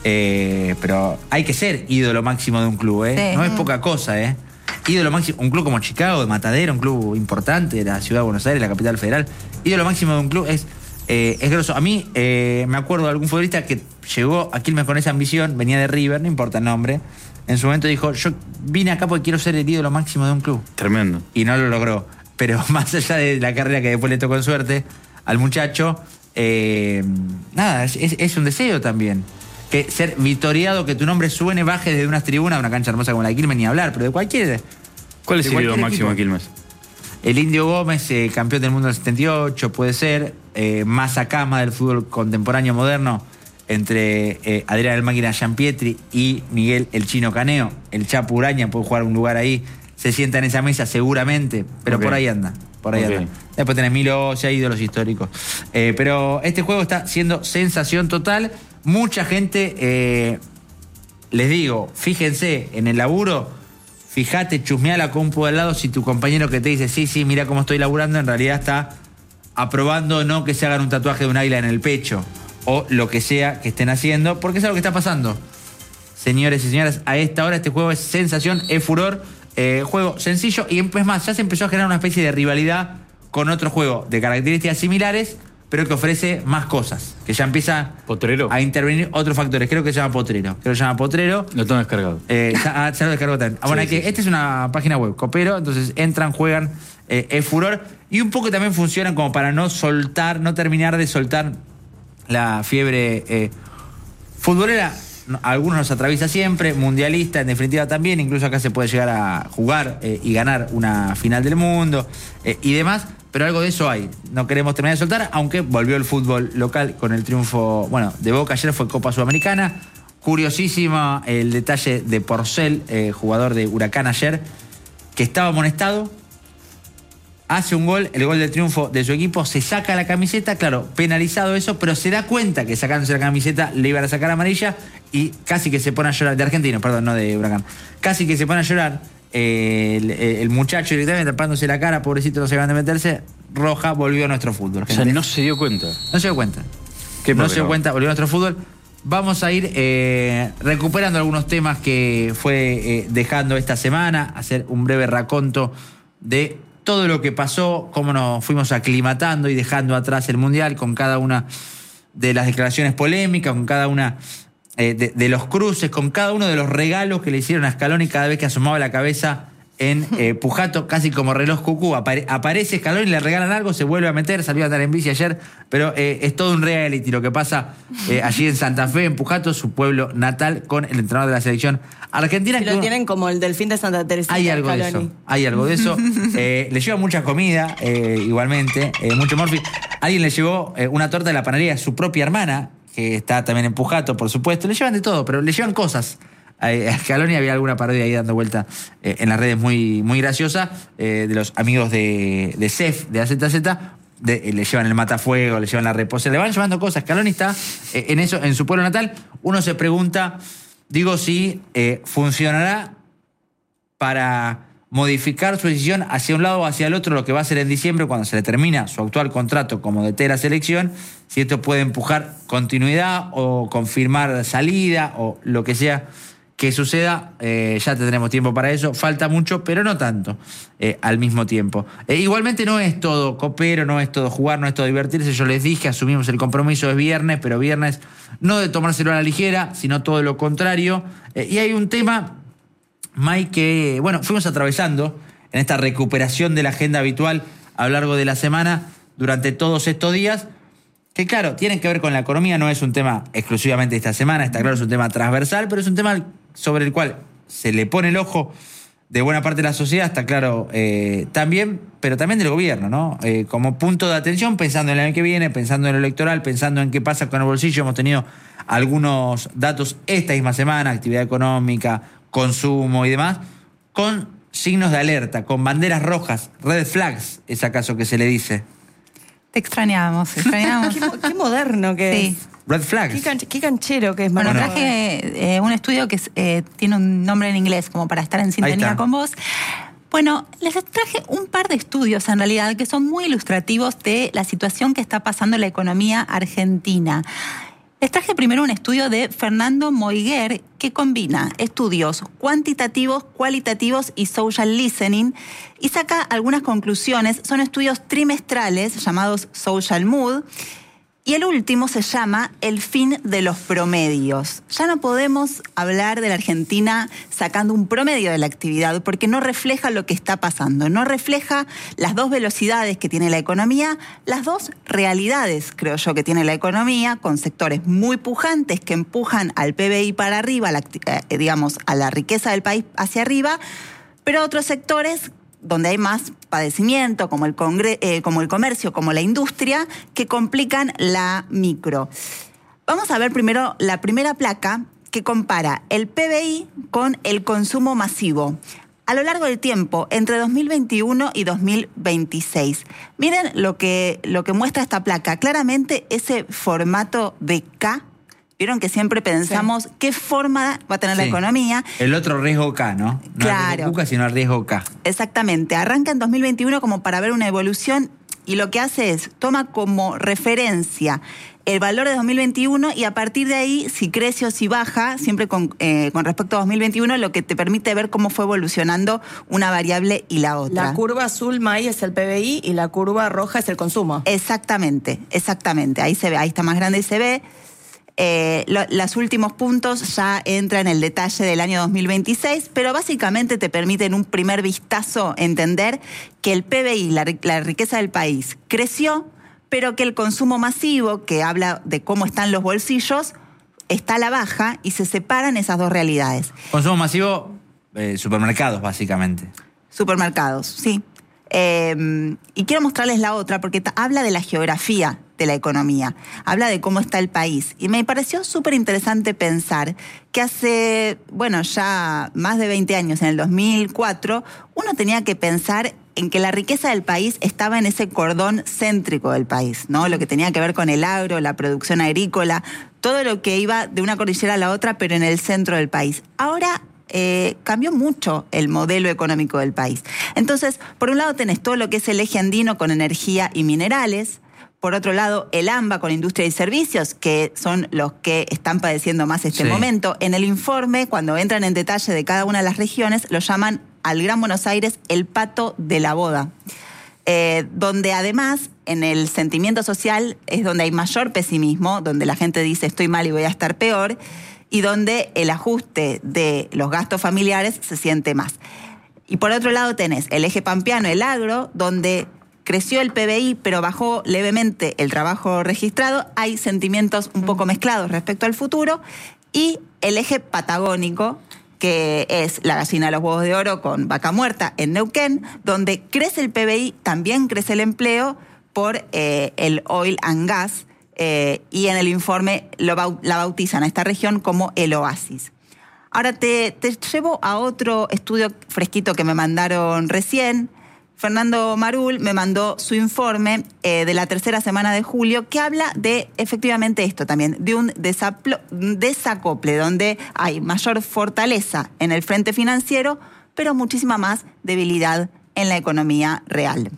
hay que ser ídolo máximo de un club, ¿eh? Sí. No es poca cosa, ¿eh? Ídolo máximo, un club como Chicago, de Matadero, un club importante de la ciudad de Buenos Aires, la capital federal. Ídolo máximo de un club es es grosso. A mí me acuerdo de algún futbolista que llegó a Quilmes con esa ambición, venía de River, no importa el nombre. En su momento dijo, yo vine acá porque quiero ser el ídolo máximo de un club. Tremendo. Y no lo logró. Pero más allá de la carrera que después le tocó en suerte al muchacho, nada, es un deseo también. Que ser victoriado, que tu nombre suene, baje desde unas tribunas, de una cancha hermosa como la de Quilmes, ni hablar, pero de cualquier. ¿Cuál es el ídolo máximo de Quilmes? El Indio Gómez, campeón del mundo del 78, puede ser. Massa Cama del fútbol contemporáneo moderno, entre Adrián el Máquina Giampietri y Miguel el Chino Caneo. El Chapu Uraña puede jugar un lugar ahí. Se sienta en esa mesa seguramente, pero Okay. por ahí anda. Por ahí anda. Después tenés Milo, ya ídolos históricos. Pero este juego está siendo sensación total. Mucha gente, les digo, fíjense en el laburo, fíjate, chusmea la compu al lado si tu compañero que te dice, sí, mira cómo estoy laburando, en realidad está aprobando no que se hagan un tatuaje de un águila en el pecho o lo que sea que estén haciendo, porque es algo que está pasando. Señores y señoras, a esta hora este juego es sensación, es furor. Juego sencillo y es más, ya se empezó a generar una especie de rivalidad con otro juego de características similares, pero que ofrece más cosas, que ya empieza ¿Potrero? a intervenir otros factores. Creo que se llama Potrero. Lo tengo descargado. Ya lo descargo también. Bueno, Sí. esta es una página web, Copero, entonces entran, juegan, es furor. Y un poco también funcionan como para no terminar de soltar la fiebre futbolera. Algunos nos atraviesa siempre, mundialista en definitiva también, incluso acá se puede llegar a jugar y ganar una final del mundo y demás, pero algo de eso hay. No queremos terminar de soltar, aunque volvió el fútbol local con el triunfo, de Boca ayer, fue Copa Sudamericana. Curiosísima el detalle de Porcel, jugador de Huracán ayer, que estaba amonestado, hace un gol, el gol del triunfo de su equipo, se saca la camiseta, claro, penalizado eso, pero se da cuenta que sacándose la camiseta le iban a sacar amarilla y casi que se pone a llorar, de Argentino, perdón, no de Huracán, casi que se pone a llorar el muchacho directamente tapándose la cara, pobrecito, no se van a meterse, roja, volvió a nuestro fútbol. O sea, no se dio cuenta. No se dio cuenta. Qué No papelón. se dio cuenta, volvió a nuestro fútbol. Vamos a ir recuperando algunos temas que fue dejando esta semana, hacer un breve raconto de todo lo que pasó, cómo nos fuimos aclimatando y dejando atrás el Mundial con cada una de las declaraciones polémicas, con cada una de los cruces, con cada uno de los regalos que le hicieron a Scaloni cada vez que asomaba la cabeza en Pujato, casi como reloj cucú. Aparece Scaloni, le regalan algo, se vuelve a meter, salió a andar en bici ayer, pero es todo un reality lo que pasa allí en Santa Fe, en Pujato, su pueblo natal, con el entrenador de la selección argentina. Si lo tienen como el delfín de Santa Teresita. Hay algo de Scaloni. eso, hay algo de eso. Le lleva mucha comida, igualmente, mucho morfi. Alguien le llevó una torta de la panadería a su propia hermana, que está también en Pujato, por supuesto. Le llevan de todo, pero le llevan cosas. A Scaloni había alguna parodia ahí dando vuelta en las redes muy, muy graciosa, de los amigos de CEF, de AZZ, le llevan el matafuego, le llevan la reposera, le van llevando cosas. Scaloni está en eso, en su pueblo natal. Uno se pregunta, si funcionará para modificar su decisión hacia un lado o hacia el otro, lo que va a hacer en diciembre cuando se le termina su actual contrato como DT de la selección, si esto puede empujar continuidad o confirmar salida o lo que sea que suceda, ya tendremos tiempo para eso. Falta mucho, pero no tanto al mismo tiempo. Igualmente no es todo copero, no es todo jugar, no es todo divertirse. Yo les dije, asumimos el compromiso de viernes, pero viernes no de tomárselo a la ligera, sino todo lo contrario. Y hay un tema, Mike, que fuimos atravesando en esta recuperación de la agenda habitual a lo largo de la semana durante todos estos días, que claro, tienen que ver con la economía, no es un tema exclusivamente de esta semana, está claro, es un tema transversal, pero es un tema sobre el cual se le pone el ojo de buena parte de la sociedad, está claro, también, pero también del gobierno, ¿no? Como punto de atención, pensando en el año que viene, pensando en lo electoral, pensando en qué pasa con el bolsillo. Hemos tenido algunos datos esta misma semana, actividad económica, consumo y demás, con signos de alerta, con banderas rojas, red flags, es acaso que se le dice. Te extrañamos. Qué moderno que Sí. es. Red flags. Qué canchero que es. Bueno, Manuel. traje un estudio que tiene un nombre en inglés, como para estar en Ahí sintonía está. con vos. Bueno, les traje un par de estudios en realidad que son muy ilustrativos de la situación que está pasando en la economía argentina. Les traje primero un estudio de Fernando Moiguer que combina estudios cuantitativos, cualitativos y social listening y saca algunas conclusiones. Son estudios trimestrales llamados Social Mood Y el último se llama el fin de los promedios. Ya no podemos hablar de la Argentina sacando un promedio de la actividad porque no refleja lo que está pasando, no refleja las dos velocidades que tiene la economía, las dos realidades, creo yo, que tiene la economía, con sectores muy pujantes que empujan al PBI para arriba, a la riqueza del país hacia arriba, pero otros sectores donde hay más padecimiento, como el comercio, como la industria, que complican la micro. Vamos a ver primero la primera placa que compara el PBI con el consumo masivo a lo largo del tiempo, entre 2021 y 2026. Miren lo que muestra esta placa. Claramente ese formato de K. Vieron que siempre pensamos qué forma va a tener la economía. El otro riesgo K, ¿no? No claro. El riesgo K, sino el riesgo K. Exactamente. Arranca en 2021 como para ver una evolución y lo que hace es, toma como referencia el valor de 2021 y a partir de ahí, si crece o si baja, siempre con respecto a 2021, lo que te permite ver cómo fue evolucionando una variable y la otra. La curva azul, May, es el PBI y la curva roja es el consumo. Exactamente. Ahí se ve, ahí está más grande y se ve. Los últimos puntos ya entran en el detalle del año 2026, pero básicamente te permiten un primer vistazo entender que el PBI, la riqueza del país, creció, pero que el consumo masivo, que habla de cómo están los bolsillos, está a la baja y se separan esas dos realidades. Consumo masivo, supermercados, básicamente. Supermercados, sí. Y quiero mostrarles la otra porque habla de la geografía de la economía, habla de cómo está el país. Y me pareció súper interesante pensar que hace, ya más de 20 años, en el 2004, uno tenía que pensar en que la riqueza del país estaba en ese cordón céntrico del país, ¿no? Lo que tenía que ver con el agro, la producción agrícola, todo lo que iba de una cordillera a la otra, pero en el centro del país. Ahora cambió mucho el modelo económico del país. Entonces, por un lado tenés todo lo que es el eje andino con energía y minerales. Por otro lado, el AMBA con industria y servicios, que son los que están padeciendo más este momento. En el informe, cuando entran en detalle de cada una de las regiones, lo llaman al Gran Buenos Aires el pato de la boda. Donde además, en el sentimiento social, es donde hay mayor pesimismo, donde la gente dice estoy mal y voy a estar peor, y donde el ajuste de los gastos familiares se siente más. Y por otro lado tenés el eje pampeano, el agro, donde creció el PBI, pero bajó levemente el trabajo registrado. Hay sentimientos un poco mezclados respecto al futuro. Y el eje patagónico, que es la gallina de los huevos de oro con vaca muerta en Neuquén, donde crece el PBI, también crece el empleo por el oil and gas, y en el informe la bautizan a esta región como el oasis. Ahora te llevo a otro estudio fresquito que me mandaron recién. Fernando Marul me mandó su informe de la tercera semana de julio que habla de efectivamente esto también, de un desacople donde hay mayor fortaleza en el frente financiero, pero muchísima más debilidad en la economía real.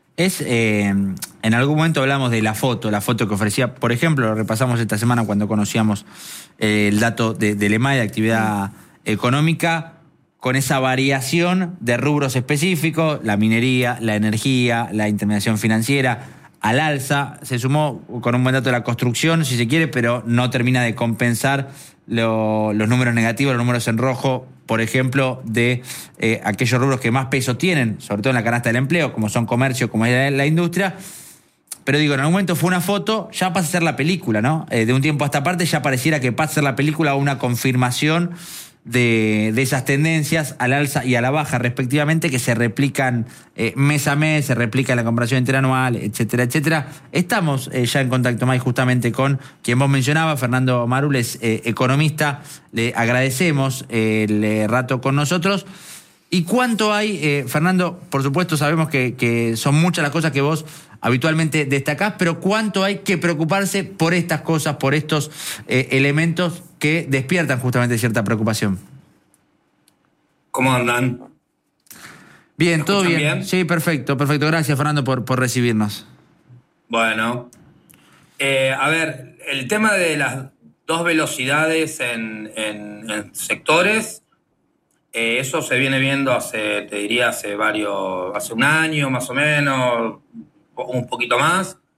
En algún momento hablamos de la foto que ofrecía, por ejemplo, lo repasamos esta semana cuando conocíamos el dato del EMAI, de actividad económica, con esa variación de rubros específicos, la minería, la energía, la intermediación financiera, al alza. Se sumó con un buen dato de la construcción, si se quiere, pero no termina de compensar los números negativos, los números en rojo, por ejemplo, de aquellos rubros que más peso tienen, sobre todo en la canasta del empleo, como son comercio, como es la industria. Pero digo, en algún momento fue una foto, ya pasa a ser la película, ¿no? De un tiempo a esta parte ya pareciera que pasa a ser la película una confirmación de esas tendencias al alza y a la baja respectivamente, que se replican mes a mes, se replica en la comparación interanual, etcétera, etcétera. Estamos ya en contacto más justamente con quien vos mencionabas, Fernando Marul, es economista. Le agradecemos el rato con nosotros. ¿Y cuánto hay, Fernando? Por supuesto sabemos que son muchas las cosas que vos habitualmente destacás, pero ¿cuánto hay que preocuparse por estas cosas, por estos elementos que despiertan justamente cierta preocupación? ¿Cómo andan? Bien, todo bien. Sí, perfecto. Gracias, Fernando, por recibirnos. Bueno, a ver, el tema de las dos velocidades en sectores, eso se viene viendo hace un año más o menos, un poquito más.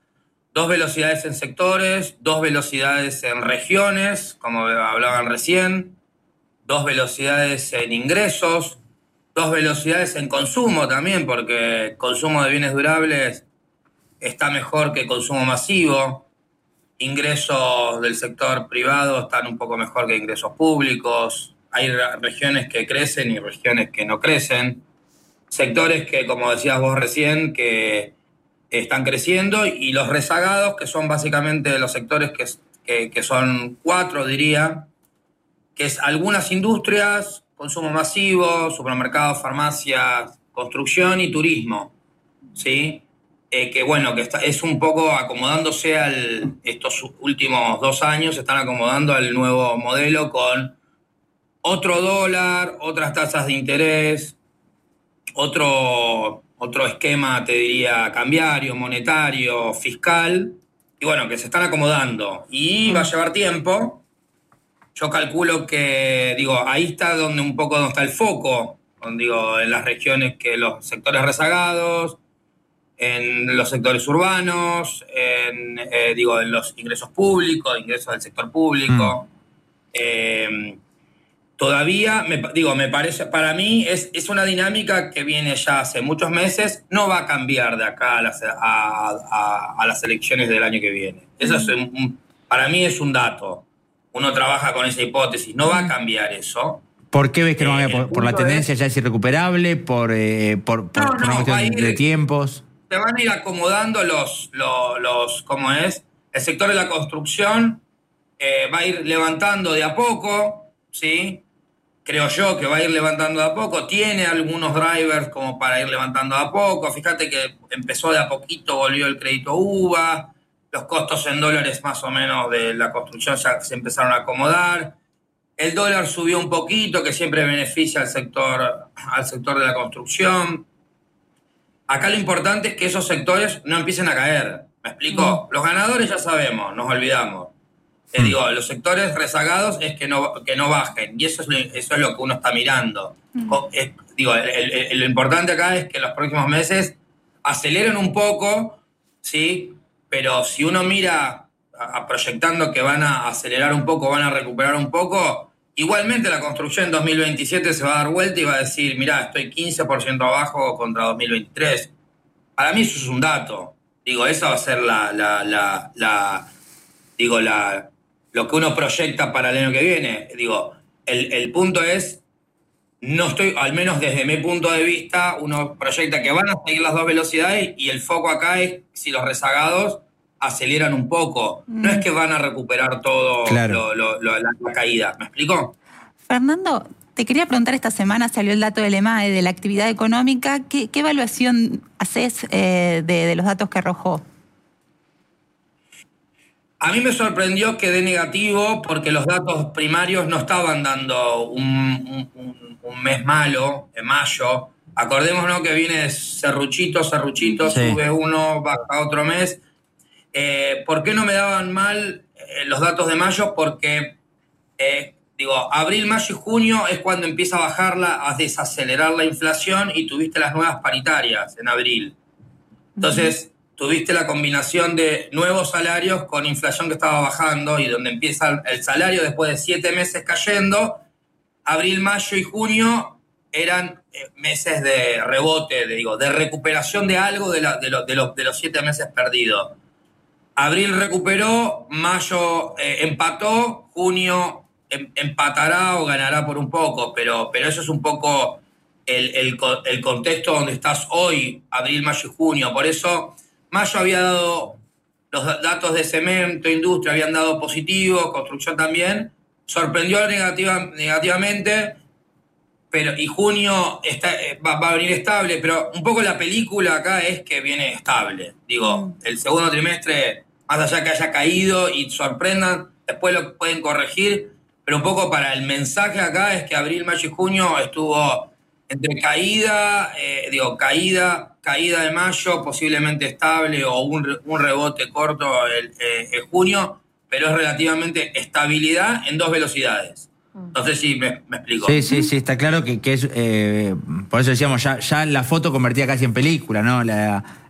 2 velocidades en sectores, 2 velocidades en regiones, como hablaban recién, 2 velocidades en ingresos, 2 velocidades en consumo también, porque consumo de bienes durables está mejor que consumo masivo. Ingresos del sector privado están un poco mejor que ingresos públicos. Hay regiones que crecen y regiones que no crecen. Sectores que, como decías vos recién, que están creciendo, y los rezagados, que son básicamente los sectores que son 4, diría, que es algunas industrias, consumo masivo, supermercados, farmacias, construcción y turismo, ¿sí? Que bueno, que es un poco acomodándose estos últimos 2 años, se están acomodando al nuevo modelo con otro dólar, otras tasas de interés, otro esquema, te diría, cambiario, monetario, fiscal, y bueno, que se están acomodando. Y va a llevar tiempo. Yo calculo que, ahí está donde está el foco, en las regiones, que los sectores rezagados, en los sectores urbanos, en los ingresos públicos, ingresos del sector público. Todavía, me parece, para mí es una dinámica que viene ya hace muchos meses, no va a cambiar de acá a las elecciones del año que viene. Eso para mí es un dato. Uno trabaja con esa hipótesis, no va a cambiar eso. ¿Por qué ves que no va a cambiar? ¿Por la tendencia ya es irrecuperable? ¿Por una cuestión de tiempos? Se van a ir acomodando ¿cómo es? El sector de la construcción va a ir levantando de a poco, ¿sí? Creo yo que va a ir levantando de a poco. Tiene algunos drivers como para ir levantando de a poco. Fíjate que empezó de a poquito, volvió el crédito UVA. Los costos en dólares más o menos de la construcción ya se empezaron a acomodar. El dólar subió un poquito, que siempre beneficia al sector de la construcción. Acá lo importante es que esos sectores no empiecen a caer. ¿Me explico? Los ganadores ya sabemos, nos olvidamos. Los sectores rezagados es que no bajen. Y eso es lo que uno está mirando. Lo importante acá es que los próximos meses aceleren un poco, ¿sí? Pero si uno mira proyectando que van a acelerar un poco, van a recuperar un poco, igualmente la construcción en 2027 se va a dar vuelta y va a decir, mirá, estoy 15% abajo contra 2023. Para mí eso es un dato. Esa va a ser lo que uno proyecta para el año que viene. El punto es, al menos desde mi punto de vista, uno proyecta que van a seguir las 2 velocidades, y el foco acá es si los rezagados aceleran un poco. No es que van a recuperar todo la caída. ¿Me explico? Fernando, te quería preguntar, esta semana salió el dato del EMAE de la actividad económica. ¿Qué evaluación haces de los datos que arrojó? A mí me sorprendió que dé negativo, porque los datos primarios no estaban dando un mes malo, en mayo. Acordémonos que viene serruchito, sí. Sube uno, baja otro mes. ¿Por qué no me daban mal los datos de mayo? Porque, abril, mayo y junio es cuando empieza a bajarla, a desacelerar la inflación, y tuviste las nuevas paritarias en abril. Entonces, tuviste la combinación de nuevos salarios con inflación que estaba bajando, y donde empieza el salario después de 7 meses cayendo. Abril, mayo y junio eran meses de rebote, de recuperación de algo de los 7 meses perdidos. Abril recuperó, mayo empató, junio empatará o ganará por un poco, pero eso es un poco el contexto donde estás hoy, abril, mayo y junio. Por eso mayo había dado, los datos de cemento, industria habían dado positivos, construcción también, sorprendió negativamente, y junio va a venir estable, pero un poco la película acá es que viene estable. El segundo trimestre, más allá que haya caído y sorprendan, después lo pueden corregir, pero un poco para el mensaje acá es que abril, mayo y junio estuvo entre caída de mayo, posiblemente estable, o un rebote corto el junio, pero es relativamente estabilidad en 2 velocidades. No sé si me explico. Sí, está claro que es... por eso decíamos, ya la foto convertida casi en película, ¿no?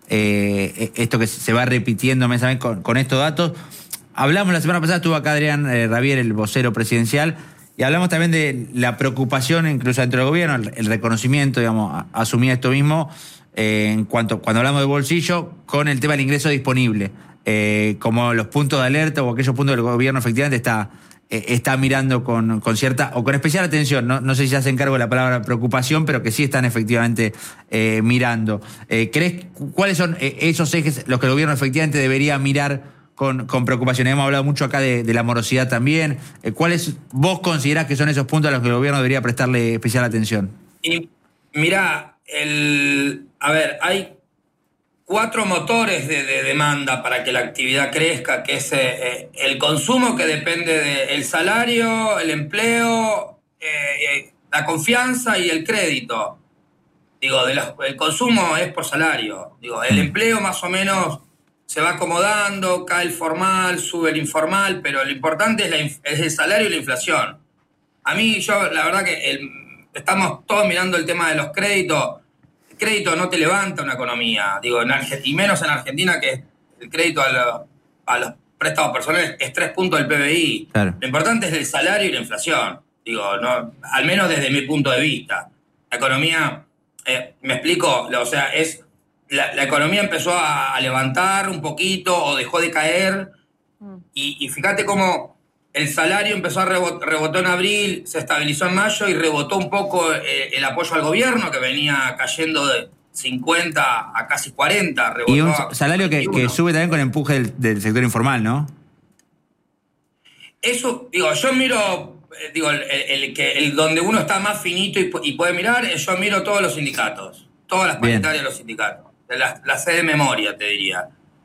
esto que se va repitiendo mes a mes con estos datos. Hablamos la semana pasada, estuvo acá Adrián Rabier, el vocero presidencial, y hablamos también de la preocupación, incluso dentro del gobierno, el reconocimiento, digamos, asumía esto mismo, en cuanto, cuando hablamos de bolsillo, con el tema del ingreso disponible, como los puntos de alerta o aquellos puntos del gobierno efectivamente está mirando con cierta, o con especial atención, no sé si se hace cargo de la palabra preocupación, pero que sí están efectivamente mirando. ¿Crees cuáles son esos ejes los que el gobierno efectivamente debería mirar con preocupación? Hemos hablado mucho acá de la morosidad también. ¿Cuáles vos considerás que son esos puntos a los que el gobierno debería prestarle especial atención? Y mirá, hay 4 motores de demanda para que la actividad crezca, que es el consumo, que depende del salario, el empleo, la confianza y el crédito. El consumo es por salario. El empleo más o menos se va acomodando, cae el formal, sube el informal, pero lo importante es el salario y la inflación. A mí, la verdad que estamos todos mirando el tema de los créditos. El crédito no te levanta una economía, y menos en Argentina, que el crédito a los préstamos personales es 3 puntos del PBI. Claro. Lo importante es el salario y la inflación, no, al menos desde mi punto de vista. La economía, me explico, la economía empezó a levantar un poquito o dejó de caer, y fíjate cómo el salario empezó rebotó en abril, se estabilizó en mayo y rebotó un poco el apoyo al gobierno, que venía cayendo de 50 a casi 40. Y un salario que sube también con empuje del sector informal, ¿no? Eso, yo miro, donde uno está más finito y puede mirar, yo miro todos los sindicatos, todas las paritarias de los sindicatos. La sé de memoria, te diría.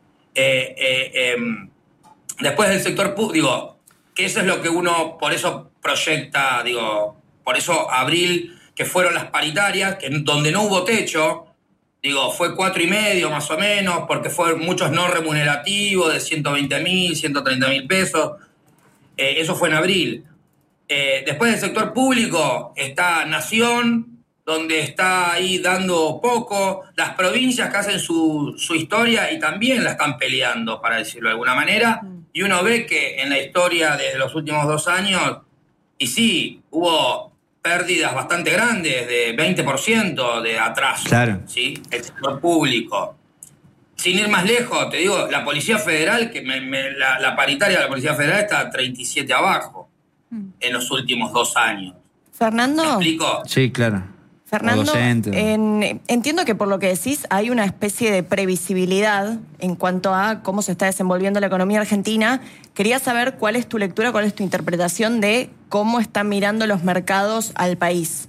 Después del sector público, que eso es lo que uno, por eso proyecta, por eso abril, que fueron las paritarias, donde no hubo techo, fue 4,5 más o menos, porque fueron muchos no remunerativos de 120.000, 130.000 pesos. Eso fue en abril. Después del sector público está Nación, donde está ahí dando poco, las provincias que hacen su historia y también la están peleando, para decirlo de alguna manera, y uno ve que en la historia de los últimos 2 años, y sí, hubo pérdidas bastante grandes, de 20% de atraso, claro. ¿Sí? El sector público. Sin ir más lejos, te digo, la Policía Federal, que la paritaria de la Policía Federal está 37 abajo en los últimos 2 años. Fernando. ¿Me explico? Sí, claro. Fernando, entiendo que por lo que decís hay una especie de previsibilidad en cuanto a cómo se está desenvolviendo la economía argentina. Quería saber cuál es tu lectura, cuál es tu interpretación de cómo están mirando los mercados al país.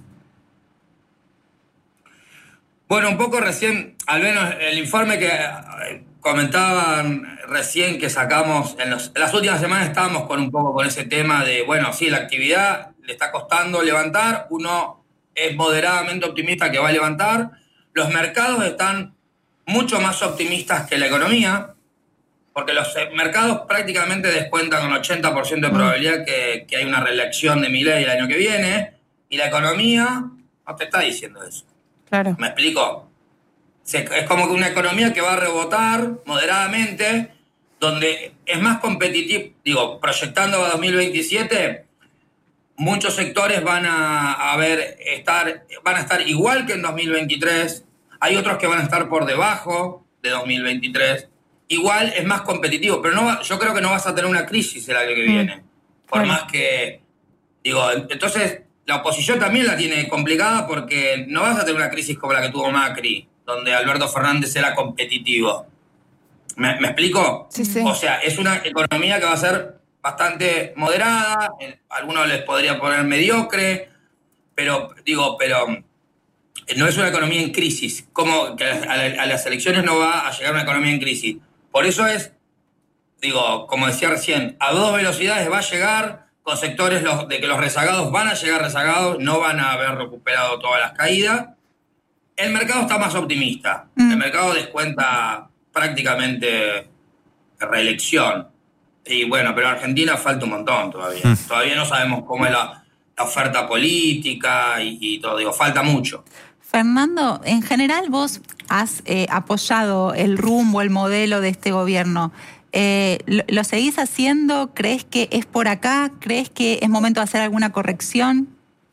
Bueno, un poco recién, al menos el informe que comentaban recién que sacamos, en las últimas semanas estábamos con ese tema de, sí, la actividad le está costando levantar, uno es moderadamente optimista que va a levantar, los mercados están mucho más optimistas que la economía, porque los mercados prácticamente descuentan con 80% de probabilidad que hay una reelección de Milei el año que viene, y la economía no te está diciendo eso. Claro. ¿Me explico? Es como que una economía que va a rebotar moderadamente, donde es más competitivo, proyectando a 2027, muchos sectores van a estar igual que en 2023, hay otros que van a estar por debajo de 2023, igual es más competitivo, pero yo creo que no vas a tener una crisis el año que viene, por más que, entonces la oposición también la tiene complicada, porque no vas a tener una crisis como la que tuvo Macri, donde Alberto Fernández era competitivo. ¿Me explico? Sí, sí. O sea, es una economía que va a ser bastante moderada, algunos les podría poner mediocre, pero no es una economía en crisis, como que a las elecciones no va a llegar una economía en crisis. Por eso como decía recién, a 2 velocidades va a llegar, con sectores de que los rezagados van a llegar rezagados, no van a haber recuperado todas las caídas. El mercado está más optimista, el mercado descuenta prácticamente reelección. Y bueno, pero en Argentina falta un montón todavía. Todavía no sabemos cómo es la oferta política y todo. Falta mucho. Fernando, en general vos has apoyado el rumbo, el modelo de este gobierno. ¿Lo seguís haciendo? ¿Crees que es por acá? ¿Crees que es momento de hacer alguna corrección?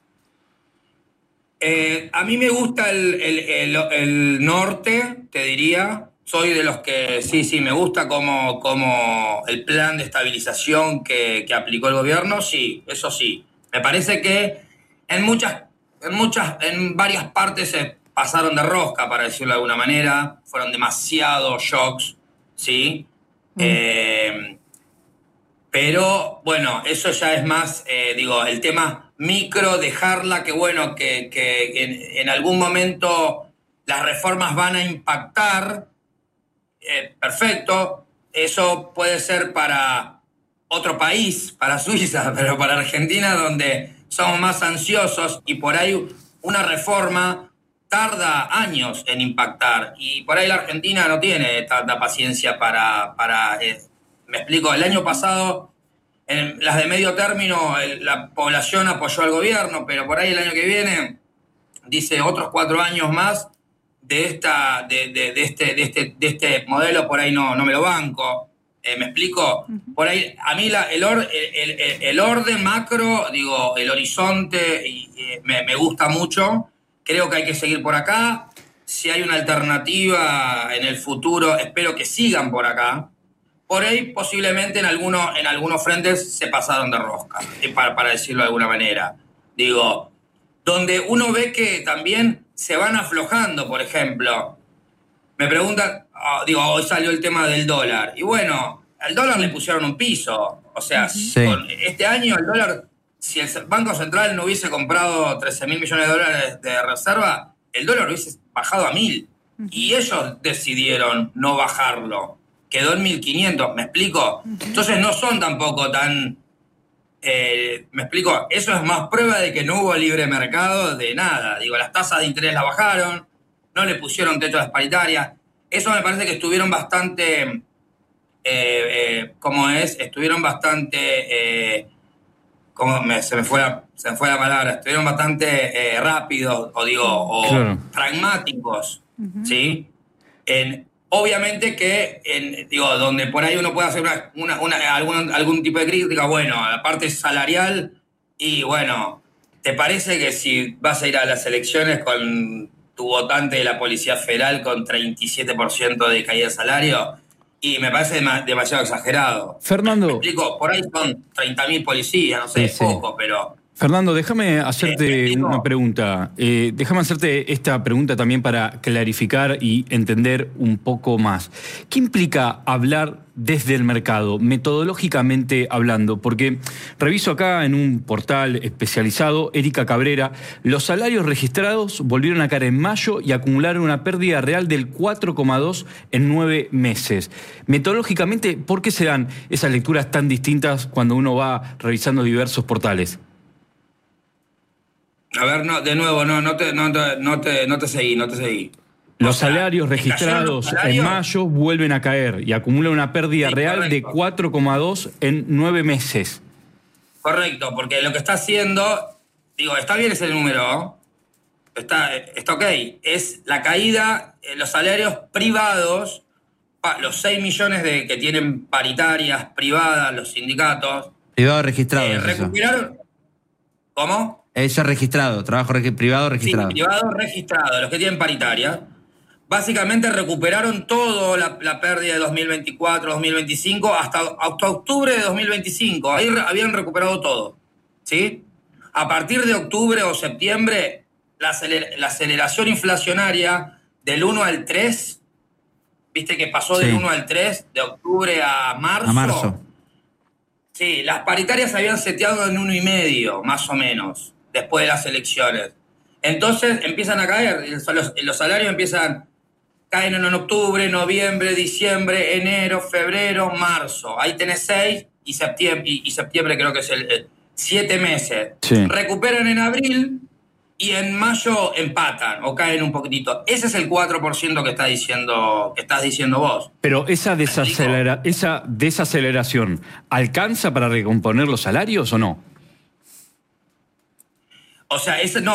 A mí me gusta el norte, te diría. Soy de los que sí, me gusta como el plan de estabilización que aplicó el gobierno, sí, eso sí. Me parece que en varias partes se pasaron de rosca, para decirlo de alguna manera. Fueron demasiados shocks, ¿sí? Pero, bueno, eso ya es más, el tema micro, dejarla que en algún momento las reformas van a impactar, perfecto. Eso puede ser para otro país, para Suiza, pero para Argentina, donde somos más ansiosos y por ahí una reforma tarda años en impactar. Y por ahí la Argentina no tiene tanta paciencia para me explico, el año pasado, en las de medio término, la población apoyó al gobierno, pero por ahí el año que viene, dice otros 4 años más de este modelo, por ahí no me lo banco. ¿Me explico? Por ahí, a mí el orden macro, el horizonte, me gusta mucho. Creo que hay que seguir por acá. Si hay una alternativa en el futuro, espero que sigan por acá. Por ahí, posiblemente, en algunos frentes se pasaron de rosca, para decirlo de alguna manera. Donde uno ve que también se van aflojando, por ejemplo. Me preguntan, hoy salió el tema del dólar. Y bueno, al dólar le pusieron un piso. O sea, este año el dólar, si el Banco Central no hubiese comprado 13.000 millones de dólares de reserva, el dólar hubiese bajado a 1.000. Y ellos decidieron no bajarlo. Quedó en 1.500, ¿me explico? Entonces no son tampoco tan... ¿me explico? Eso es más prueba de que no hubo libre mercado de nada. Las tasas de interés las bajaron, no le pusieron techo a las paritarias. Eso me parece que estuvieron bastante... Estuvieron bastante... se me fue la palabra. Estuvieron bastante rápidos, claro, pragmáticos, ¿sí? Obviamente que, donde por ahí uno puede hacer algún tipo de crítica, bueno, a la parte salarial, y bueno, ¿te parece que si vas a ir a las elecciones con tu votante de la Policía Federal con 37% de caída de salario? Y me parece demasiado exagerado. Fernando. ¿Me explico? Por ahí son 30.000 policías, no sé, es poco, pero... Fernando, déjame hacerte una pregunta. Déjame hacerte esta pregunta también para clarificar y entender un poco más. ¿Qué implica hablar desde el mercado, metodológicamente hablando? Porque reviso acá en un portal especializado, Erika Cabrera, los salarios registrados volvieron a caer en mayo y acumularon una pérdida real del 4,2 en 9 meses. Metodológicamente, ¿por qué se dan esas lecturas tan distintas cuando uno va revisando diversos portales? A ver, de nuevo, no te seguí. Los salarios registrados en mayo vuelven a caer y acumulan una pérdida real de 4,2 en 9 meses. Correcto, porque lo que está haciendo, está bien ese número, está ok, es la caída en los salarios privados, los 6 millones que tienen paritarias privadas, los sindicatos. Privados registrados. Recuperaron. ¿Cómo? Eso es registrado, trabajo privado registrado. Sí, privado registrado, los que tienen paritaria. Básicamente recuperaron todo la pérdida de 2024, 2025, hasta octubre de 2025. Ahí habían recuperado todo, ¿sí? A partir de octubre o septiembre, la aceleración inflacionaria del 1 al 3, ¿viste que pasó del 1 al 3, de octubre a marzo? A marzo. Sí, las paritarias se habían seteado en 1,5, más o menos, después de las elecciones. Entonces empiezan a caer, los salarios caen en octubre, noviembre, diciembre, enero, febrero, marzo. Ahí tenés 6 y septiembre creo que es 7 meses. Sí. Recuperan en abril y en mayo empatan o caen un poquitito. Ese es el 4% que estás diciendo vos. Pero esa desaceleración, ¿alcanza para recomponer los salarios o no? O sea,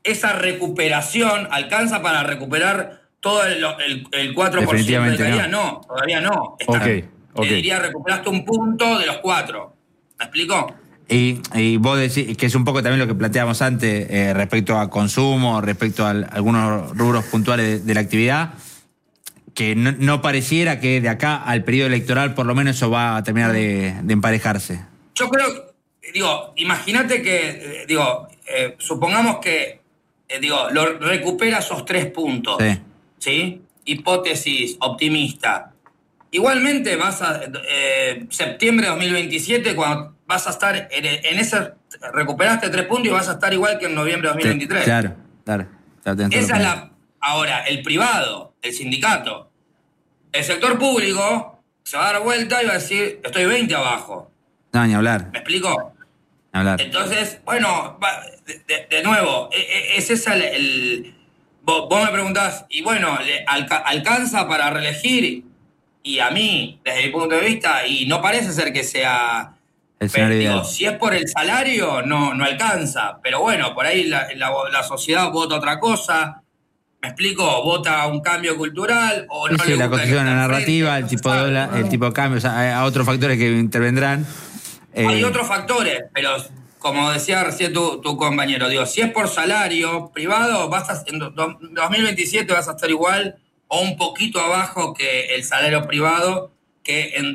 esa recuperación alcanza para recuperar todo el 4% Definitivamente de caída. No, todavía no. Ok. Te diría, recuperaste un punto de los 4. ¿Me explico? Y vos decís que es un poco también lo que planteábamos antes respecto a consumo, respecto a algunos rubros puntuales de la actividad, que no pareciera que de acá al periodo electoral por lo menos eso va a terminar de emparejarse. Yo creo, imagínate que, supongamos que, lo recupera esos 3 puntos. Sí. ¿Sí? Hipótesis optimista. Igualmente vas a septiembre de 2027, cuando vas a estar en ese, recuperaste 3 puntos y vas a estar igual que en noviembre de 2023. Sí, claro. Esa es ahora, el privado, el sindicato. El sector público se va a dar vuelta y va a decir, estoy 20 abajo. No, ni hablar. ¿Me explico? Ni hablar. Entonces, bueno, de nuevo, es esa vos me preguntás, y bueno, ¿alcanza para reelegir? Y a mí, desde mi punto de vista, y no parece ser que sea... Pero, si es por el salario, no alcanza. Pero bueno, por ahí la sociedad vota otra cosa. ¿Me explico? Vota un cambio cultural o no le la gusta constitución, la narrativa, el tipo de dólar, el tipo de cambio, o sea, hay otros factores que intervendrán. Hay otros factores, pero como decía recién tu compañero, si es por salario privado, en 2027 vas a estar igual o un poquito abajo que el salario privado que en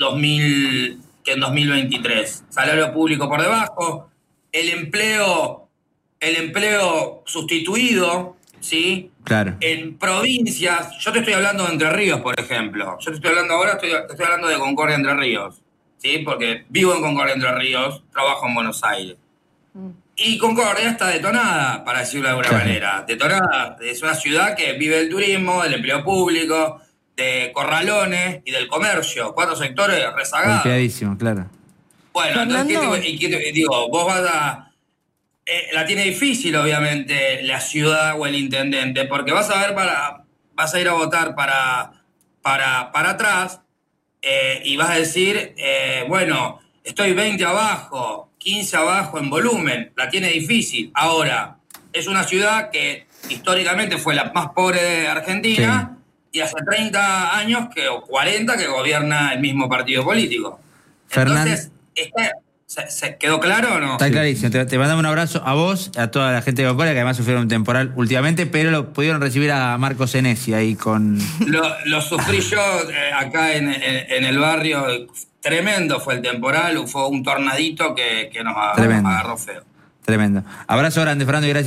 2023. Salario público por debajo, el empleo sustituido, ¿sí? Claro. En provincias, yo te estoy hablando de Entre Ríos, por ejemplo. Yo te estoy hablando ahora, te estoy hablando de Concordia Entre Ríos, ¿sí? Porque vivo en Concordia Entre Ríos, trabajo en Buenos Aires. Y Concordia está detonada, para decirlo de alguna manera. Detonada, es una ciudad que vive del turismo, del empleo público, de corralones y del comercio. 4 sectores rezagados. Golpeadísimo, claro. Bueno, entonces, vos vas a... la tiene difícil, obviamente, la ciudad o el intendente, porque vas a ir a votar para atrás y vas a decir, bueno, estoy 20 abajo, 15 abajo en volumen, la tiene difícil. Ahora, es una ciudad que históricamente fue la más pobre de Argentina, sí, y hace 30 años o 40 que gobierna el mismo partido político. Entonces, ¿se quedó claro o no? Está clarísimo. Te mandamos un abrazo a vos, a toda la gente de Concordia, que además sufrieron un temporal últimamente, pero lo pudieron recibir a Marcos Senesi ahí con... Lo sufrí yo acá en el barrio. Tremendo fue el temporal, fue un tornadito que nos agarró feo. Tremendo. Abrazo grande, Fernando, y gracias.